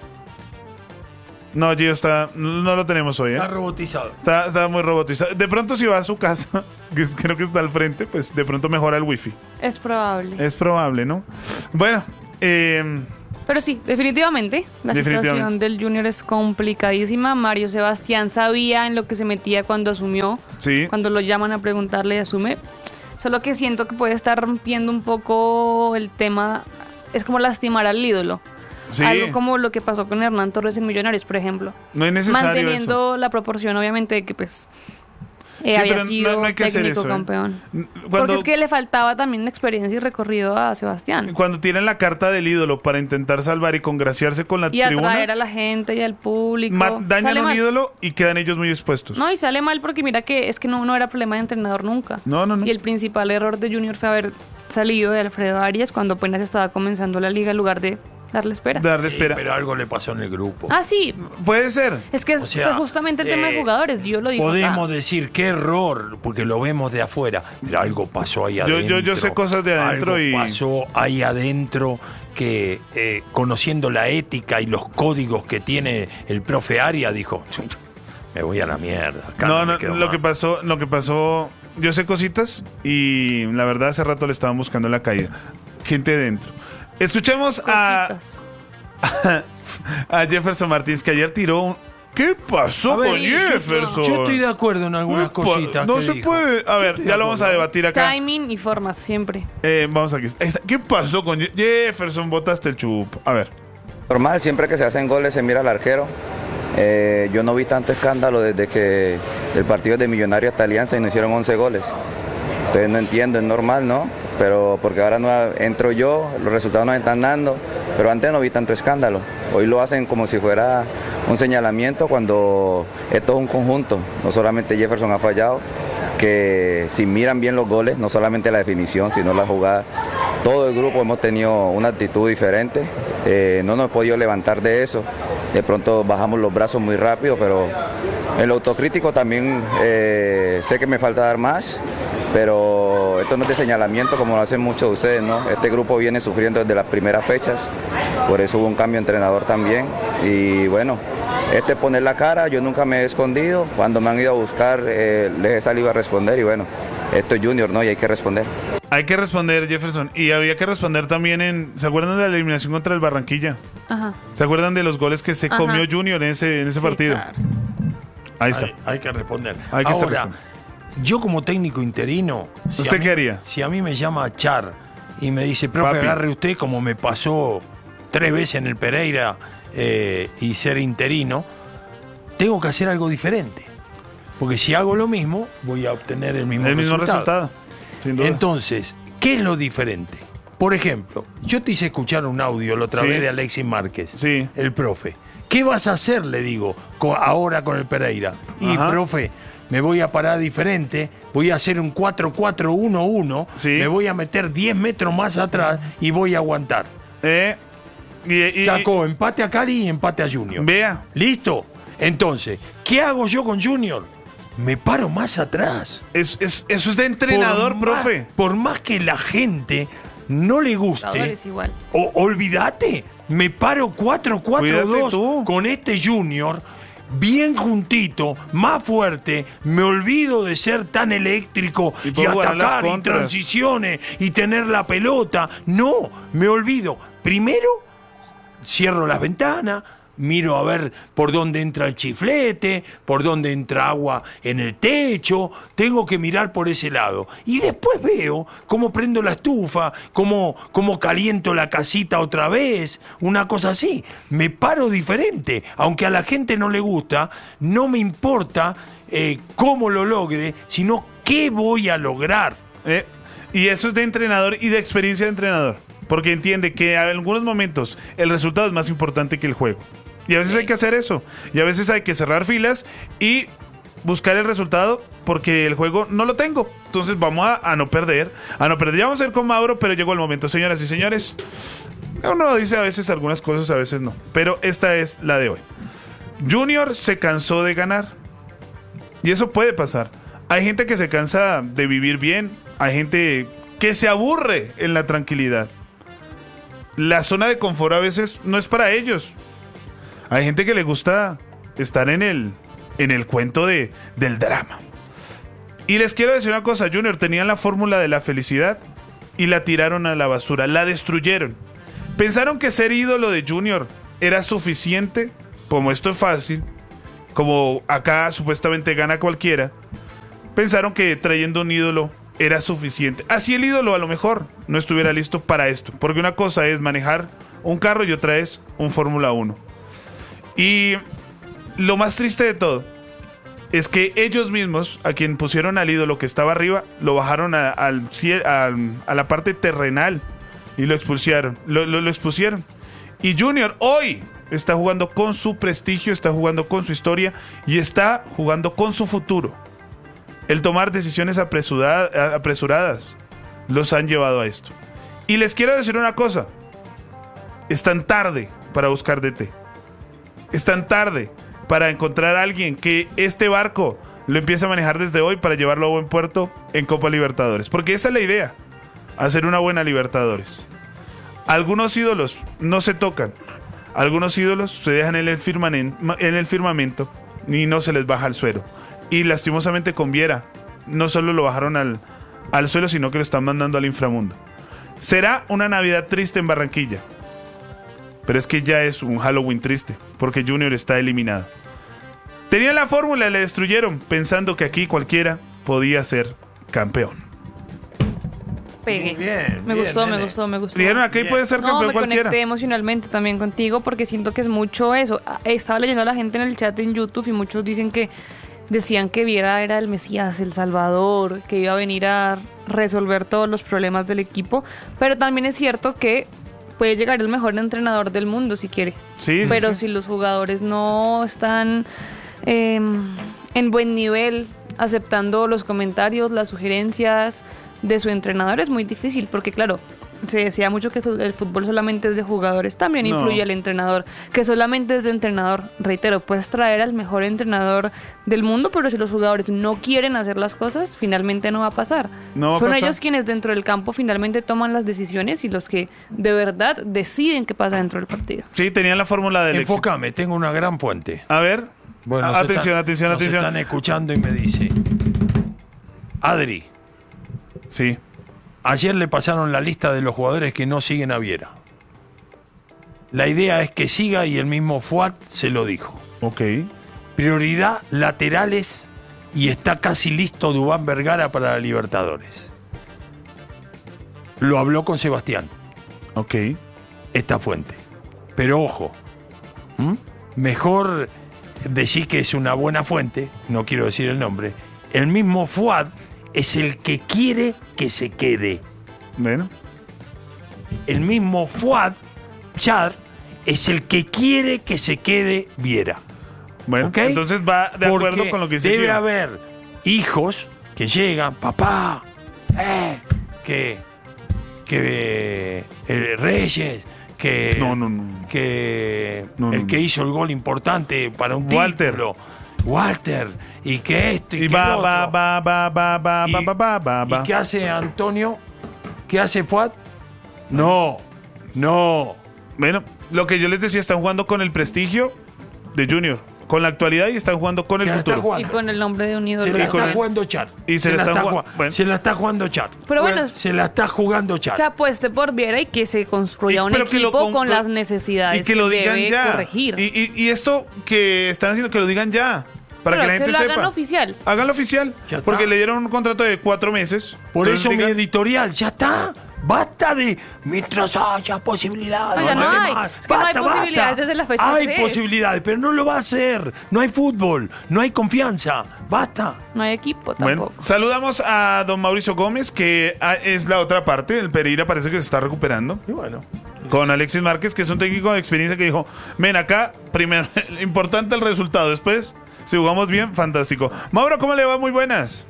No, Gio está, no lo tenemos hoy, ¿eh? Está robotizado. Está, está muy robotizado. De pronto si va a su casa, que creo que está al frente, pues de pronto mejora el wifi. Es probable. Es probable, ¿no? Bueno, eh, Pero sí, definitivamente, la Definitivamente. situación del Junior es complicadísima. Mario Sebastián sabía en lo que se metía cuando asumió. sí. Cuando lo llaman a preguntarle y asume. Solo que siento que puede estar rompiendo un poco el tema. Es como lastimar al ídolo. Sí. Algo como lo que pasó con Hernán Torres en Millonarios, por ejemplo. No es necesario Manteniendo la proporción, obviamente, de que pues eh, Sí, había pero no- sido no hay que hacer técnico eso, ¿eh? campeón. Cuando- Porque es que le faltaba también experiencia y recorrido a Sebastián. Cuando tienen la carta del ídolo para intentar salvar y congraciarse con la Y tribuna, atraer a la gente y al público. ma- dañan Sale a un mal. ídolo y quedan ellos muy expuestos. No, y sale mal porque mira que es que no, no era problema de entrenador nunca. No, no, no. Y el principal error de Junior fue haber salido de Alfredo Arias cuando apenas estaba comenzando la liga en lugar de darle espera. Darle Sí, espera. pero algo le pasó en el grupo. Ah, sí. Puede ser. Es que es- O sea, fue justamente el tema de eh, jugadores. Yo lo digo Podemos acá. decir qué error, porque lo vemos de afuera, pero algo pasó ahí Yo- adentro. yo- yo sé cosas de adentro Algo y- pasó ahí adentro que eh, conociendo la ética y los códigos que tiene el profe Aria, dijo, me voy a la mierda. acá No, no me no, quedo lo más". que pasó, lo que pasó, yo sé cositas y la verdad hace rato le estaban buscando la caída. Gente dentro. Escuchemos a, Cositas. a Jefferson Martins que ayer tiró un... ¿Qué pasó A ver, con yo- Jefferson? Yo estoy de acuerdo en algunas Upa, cositas. No que se dijo. puede. A Yo ver, estoy de ya lo vamos a acuerdo. debatir acá. Timing y formas, siempre. Eh, vamos aquí. Ahí está. ¿Qué pasó con Je- Jefferson? Botaste el chup. A ver. Normal, siempre que se hacen goles se mira al arquero. Eh, yo no vi tanto escándalo desde que el partido de Millonarios hasta Alianza y nos hicieron once goles. Entonces no entiendo, es normal, ¿no? Pero porque ahora no entro yo, los resultados nos están dando, pero antes no vi tanto escándalo. Hoy lo hacen como si fuera un señalamiento cuando esto es un conjunto. No solamente Jefferson ha fallado, que si miran bien los goles, no solamente la definición, sino la jugada, todo el grupo hemos tenido una actitud diferente. Eh, no nos hemos podido levantar de eso. De pronto bajamos los brazos muy rápido, pero en lo autocrítico también eh, sé que me falta dar más, pero esto no es de señalamiento como lo hacen muchos de ustedes, ¿no? Este grupo viene sufriendo desde las primeras fechas, por eso hubo un cambio de entrenador también. Y bueno, este es poner la cara, yo nunca me he escondido, cuando me han ido a buscar eh, les he salido a responder y bueno, esto es Junior, ¿no? Y hay que responder. Hay que responder, Jefferson. Y había que responder también en... ¿Se acuerdan de la eliminación contra el Barranquilla? Ajá. ¿Se acuerdan de los goles que se Ajá. comió Junior en ese, en ese Sí, partido? claro. Ahí está. Hay, hay que responder. Hay que estar Ahora, respondiendo. yo como técnico interino... si ¿Usted a mí- qué haría? Si a mí me llama Char y me dice, profe, Papi. agarre usted, como me pasó tres veces en el Pereira eh, y ser interino, tengo que hacer algo diferente. Porque si hago lo mismo, voy a obtener el mismo El mismo resultado. resultado. Sin duda. Entonces, ¿qué es lo diferente? Por ejemplo, yo te hice escuchar un audio la otra Sí. vez de Alexis Márquez, Sí. el profe. ¿Qué vas a hacer? Le digo, co- ahora con el Pereira. Y, Ajá. profe, me voy a parar diferente, voy a hacer un cuatro cuatro uno uno, Sí. me voy a meter diez metros más atrás y voy a aguantar. Eh, y, y- Sacó empate a Cali y empate a Junior. Vea. ¿Listo? Entonces, ¿qué hago yo con Junior? Me paro más atrás. Es, es- eso es de entrenador, Por más- profe. Por más que la gente no le guste, Jugadores igual. o, olvídate, me paro cuatro cuatro Cuídate dos tú. con este Junior, bien juntito, más fuerte, me olvido de ser tan eléctrico Y y, puedo jugar las atacar y contras. transiciones y tener la pelota. No, me olvido. Primero, cierro las ventanas, miro a ver por dónde entra el chiflete, por dónde entra agua en el techo, tengo que mirar por ese lado. Y después veo cómo prendo la estufa, cómo, cómo caliento la casita otra vez, una cosa así. Me paro diferente, aunque a la gente no le gusta, no me importa eh, cómo lo logre, sino qué voy a lograr. Eh, y eso es de entrenador y de experiencia de entrenador. Porque entiende que en algunos momentos el resultado es más importante que el juego. Y a veces hay que hacer eso. Y a veces hay que cerrar filas y buscar el resultado porque el juego no lo tengo. Entonces vamos a, a no perder, a no perder. Ya vamos a ir con Mauro, pero llegó el momento, señoras y señores. Uno dice a veces algunas cosas, a veces no. Pero esta es la de hoy. Junior se cansó de ganar. Y eso puede pasar. Hay gente que se cansa de vivir bien. Hay gente que se aburre en la tranquilidad. La zona de confort a veces no es para ellos. Hay gente que le gusta estar en el, en el cuento de, del drama. Y les quiero decir una cosa, Junior, tenían la fórmula de la felicidad y la tiraron a la basura, la destruyeron. Pensaron que ser ídolo de Junior era suficiente, como esto es fácil, como acá supuestamente gana cualquiera. Pensaron que trayendo un ídolo era suficiente. Así el ídolo a lo mejor no estuviera listo para esto, porque una cosa es manejar un carro y otra es un Fórmula uno. Y lo más triste de todo es que ellos mismos, a quien pusieron al ídolo que estaba arriba, lo bajaron a, al, a, a la parte terrenal y lo expulsaron, lo, lo, lo expusieron. Y Junior hoy está jugando con su prestigio, está jugando con su historia y está jugando con su futuro. El tomar decisiones apresuradas, apresuradas los han llevado a esto. Y les quiero decir una cosa, están tarde para buscar D T. Están tarde para encontrar a alguien que este barco lo empiece a manejar desde hoy para llevarlo a buen puerto en Copa Libertadores. Porque esa es la idea, hacer una buena Libertadores. Algunos ídolos no se tocan, algunos ídolos se dejan en el, firmamen, en el firmamento y no se les baja al suelo. Y lastimosamente con Viera no solo lo bajaron al, al suelo, sino que lo están mandando al inframundo. Será una Navidad triste en Barranquilla, pero es que ya es un Halloween triste, porque Junior está eliminado. Tenían la fórmula y la destruyeron, pensando que aquí cualquiera podía ser campeón. Pegue. Bien, me bien, gustó, nene. me gustó, me gustó. Dijeron aquí puede ser campeón no, me cualquiera. conecté emocionalmente también contigo porque siento que es mucho eso. Estaba leyendo a la gente en el chat en YouTube y muchos dicen que decían que Viera era el Mesías, el Salvador, que iba a venir a resolver todos los problemas del equipo, pero también es cierto que puede llegar el mejor entrenador del mundo si quiere. Sí, pero sí, sí. si los jugadores no están eh, en buen nivel, aceptando los comentarios, las sugerencias de su entrenador, es muy difícil, porque claro, se decía mucho que el fútbol solamente es de jugadores, también No. influye el entrenador, que solamente es de entrenador. Reitero, puedes traer al mejor entrenador del mundo, pero si los jugadores no quieren hacer las cosas, finalmente no va a pasar. No va a Son pasar. ellos quienes dentro del campo finalmente toman las decisiones y los que de verdad deciden qué pasa dentro del partido. Sí, tenían la fórmula del éxito. Enfócame, tengo una gran fuente. A ver. Bueno, A- nos atención, están- atención, nos atención. están escuchando y me dice, Adri, Sí. ayer le pasaron la lista de los jugadores que no siguen a Viera. La idea es que siga y el mismo Fuad se lo dijo. Ok. Prioridad laterales y está casi listo Duván Vergara para la Libertadores. Lo habló con Sebastián. Ok. Esta fuente. Pero ojo, ¿m? Mejor decir que es una buena fuente, no quiero decir el nombre. El mismo Fuad es el que quiere que se quede. Bueno. El mismo Fuad Char es el que quiere que se quede Viera. Bueno, ¿Ok? entonces va de acuerdo Porque con lo que dice debe Gio. haber hijos que llegan, papá, eh, que, que eh, Reyes, que, No, no, no. que No, el no, que no. hizo el gol importante para un Walter. título, Walter, y que esto y, Y que va, el va, otro. va, va, va, va, Y- va, va, va, va, ¿Y va. qué hace Antonio? ¿Qué hace Fuad? No, no. Bueno, lo que yo les decía, están jugando con el prestigio de Junior, con la actualidad y están jugando con Se el la está futuro. Y jugando. con el nombre de un ídolo. Se la con está el- jugando Char. Y se se, la la están está, jugando- jugando- bueno. se la está jugando Char. Pero bueno, Se la está jugando Char. que apueste por Viera y que se construya Y- un pero que lo equipo con- con lo- las necesidades Y que lo digan debe ya. corregir. Y, y- y esto que están haciendo, que lo digan ya. Para Pero que la gente lo sepa. hagan oficial. Háganlo oficial. Ya está. Porque le dieron un contrato de cuatro meses. Por Entonces eso mi digan- editorial, ya está. Basta de mientras haya posibilidades. No, ya no hay. más. Es que no hay posibilidades desde la fecha Hay tres. posibilidades, pero no lo va a hacer. No hay fútbol, no hay confianza. Basta. No hay equipo Bueno, tampoco. saludamos a don Mauricio Gómez, que ah, es la otra parte. El Pereira parece que se está recuperando. Y bueno. Con Alexis Márquez, que es un técnico de experiencia que dijo, ven acá, primero, importante el resultado, después Si jugamos bien, fantástico. Mauro, ¿cómo le va? Muy buenas.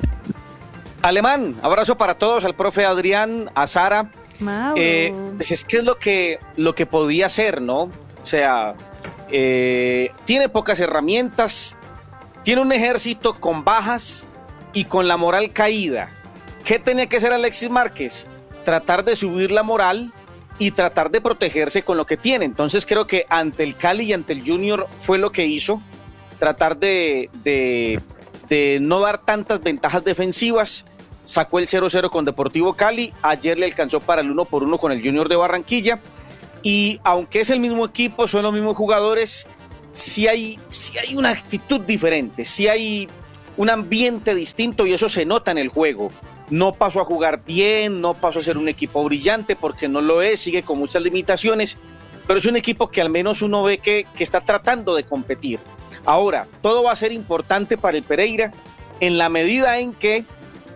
Alemán, abrazo para todos, al profe Adrián, a Sara. Mauro. Eh, pues es que es lo que, lo que podía hacer, ¿no? O sea, eh, tiene pocas herramientas, tiene un ejército con bajas y con la moral caída. ¿Qué tenía que hacer Alexis Márquez? Tratar de subir la moral y tratar de protegerse con lo que tiene. Entonces creo que ante el Cali y ante el Junior fue lo que hizo, tratar de, de, de no dar tantas ventajas defensivas. Sacó el cero cero con Deportivo Cali, ayer le alcanzó para el uno por uno con el Junior de Barranquilla, y aunque es el mismo equipo, son los mismos jugadores, sí hay, sí hay una actitud diferente, sí hay un ambiente distinto y eso se nota en el juego. No pasó a jugar bien, no pasó a ser un equipo brillante porque no lo es, sigue con muchas limitaciones, pero es un equipo que al menos uno ve que, que está tratando de competir. Ahora, todo va a ser importante para el Pereira en la medida en que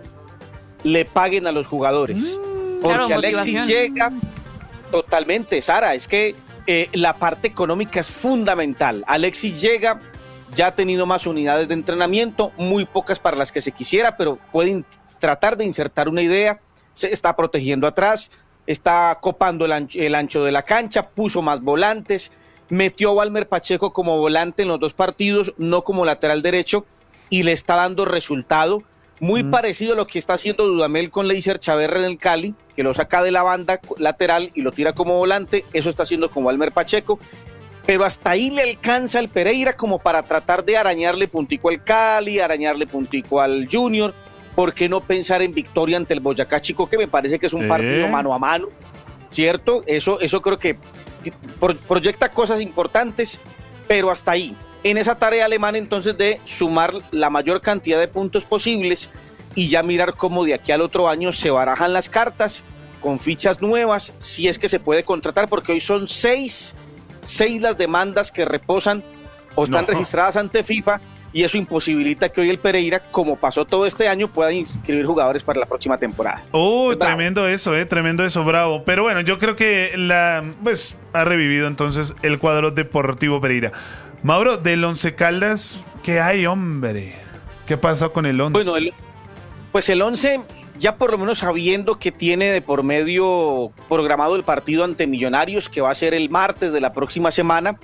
le paguen a los jugadores, mm, porque claro, Alexis llega totalmente, Sara, es que eh, la parte económica es fundamental. Alexis llega, ya ha tenido más unidades de entrenamiento, muy pocas para las que se quisiera, pero pueden tratar de insertar una idea, se está protegiendo atrás, está copando el ancho, el ancho de la cancha, puso más volantes, metió a Walmer Pacheco como volante en los dos partidos, no como lateral derecho, y le está dando resultado. Muy mm. parecido a lo que está haciendo Dudamel con Leiser Chaverra en el Cali, que lo saca de la banda lateral y lo tira como volante, eso está haciendo con Walmer Pacheco, pero hasta ahí le alcanza el Pereira como para tratar de arañarle puntico al Cali, arañarle puntico al Junior. ¿Por qué no pensar en victoria ante el Boyacá Chico, que me parece que es un ¿Eh? partido mano a mano, ¿cierto? Eso, eso creo que proyecta cosas importantes, pero hasta ahí. En esa tarea alemana entonces de sumar la mayor cantidad de puntos posibles y ya mirar cómo de aquí al otro año se barajan las cartas con fichas nuevas, si es que se puede contratar, porque hoy son seis, seis las demandas que reposan o están no. registradas ante FIFA, y eso imposibilita que hoy el Pereira, como pasó todo este año, pueda inscribir jugadores para la próxima temporada. Oh, tremendo eso, eh, tremendo eso, bravo. Pero bueno, yo creo que la pues ha revivido entonces el cuadro Deportivo Pereira. Mauro, del Once Caldas, ¿qué hay, hombre? ¿Qué pasó con el Once? Bueno, el, pues el Once, ya por lo menos sabiendo que tiene de por medio programado el partido ante Millonarios, que va a ser el martes de la próxima semana,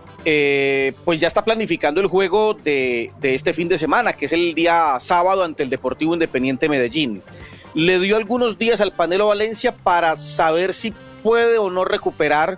eh, pues ya está planificando el juego de, de este fin de semana, que es el día sábado ante el Deportivo Independiente Medellín. Le dio algunos días al Panelo Valencia para saber si puede o no recuperar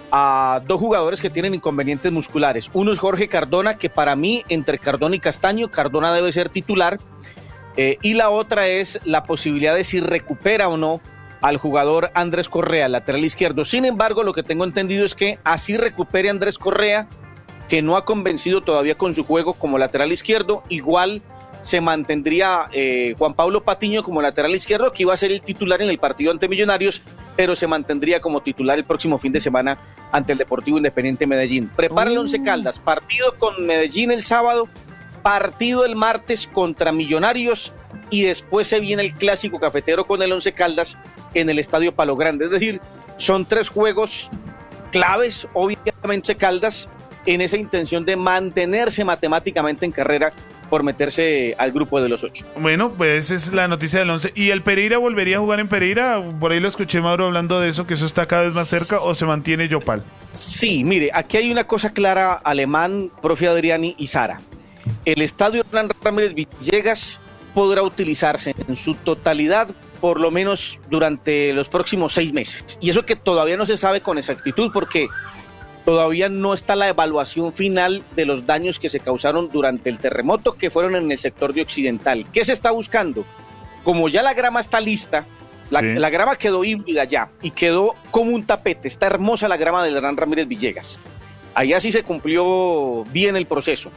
a dos jugadores que tienen inconvenientes musculares. Uno es Jorge Cardona, que para mí, entre Cardona y Castaño, Cardona debe ser titular, eh, y la otra es la posibilidad de si recupera o no al jugador Andrés Correa, lateral izquierdo. Sin embargo, lo que tengo entendido es que así recupere Andrés Correa, que no ha convencido todavía con su juego como lateral izquierdo, igual se mantendría eh, Juan Pablo Patiño como lateral izquierdo, que iba a ser el titular en el partido ante Millonarios, pero se mantendría como titular el próximo fin de semana ante el Deportivo Independiente Medellín. Prepara el Once Caldas, partido con Medellín el sábado, partido el martes contra Millonarios, y después se viene el clásico cafetero con el Once Caldas en el Estadio Palo Grande. Es decir, son tres juegos claves, obviamente Caldas, en esa intención de mantenerse matemáticamente en carrera por meterse al grupo de los ocho. Bueno, pues esa es la noticia del once. ¿Y el Pereira volvería a jugar en Pereira? Por ahí lo escuché, Mauro, hablando de eso, que eso está cada vez más cerca, ¿o se mantiene Yopal? Sí, mire, aquí hay una cosa clara, Alemán, profe Adriani y Sara. El estadio Hernán Ramírez Villegas podrá utilizarse en su totalidad por lo menos durante los próximos seis meses. Y eso que todavía no se sabe con exactitud, porque todavía no está la evaluación final de los daños que se causaron durante el terremoto, que fueron en el sector de Occidental. ¿Qué se está buscando? Como ya la grama está lista, la, sí. la grama quedó híbrida ya y quedó como un tapete. Está hermosa la grama del Hernán Ramírez Villegas. Allá sí se cumplió bien el proceso.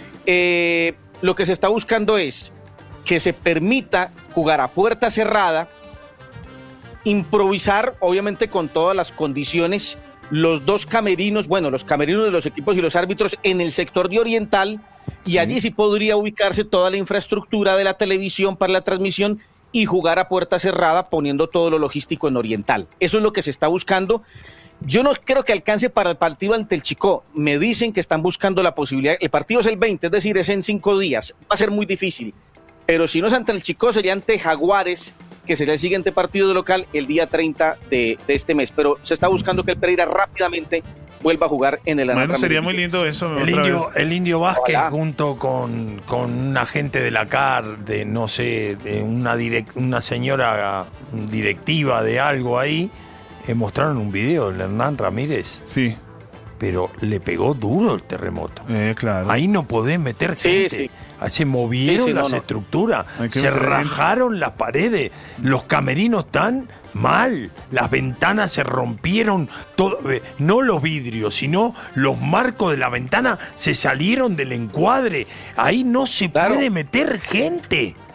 Eh, lo que se está buscando es que se permita jugar a puerta cerrada, improvisar, obviamente con todas las condiciones, los dos camerinos, bueno, los camerinos de los equipos y los árbitros en el sector de Oriental, y sí. allí sí podría ubicarse toda la infraestructura de la televisión para la transmisión y jugar a puerta cerrada poniendo todo lo logístico en Oriental. Eso es lo que se está buscando. Yo no creo que alcance para el partido ante el Chicó. Me dicen que están buscando la posibilidad. El partido es el veinte, es decir, es en cinco días. Va a ser muy difícil. Pero si no es ante el Chicó, sería ante Jaguares, que sería el siguiente partido de local el día treinta de, de este mes. Pero se está buscando que el Pereira rápidamente vuelva a jugar en el Bueno, sería muy lindo eso. El indio, el indio Vázquez, Hola. junto con, con un agente de la C A R, de no sé, de una, direct, una señora directiva de algo ahí, eh, mostraron un video de Hernán Ramírez. Sí. Pero le pegó duro el terremoto. Eh, claro. Ahí no podés meter sí, gente. Sí. Se movieron sí, sí, las no, estructuras, no. se rajaron las paredes, los camerinos están mal, las ventanas se rompieron, todo, no los vidrios, sino los marcos de la ventana se salieron del encuadre. Ahí no se claro. puede meter gente.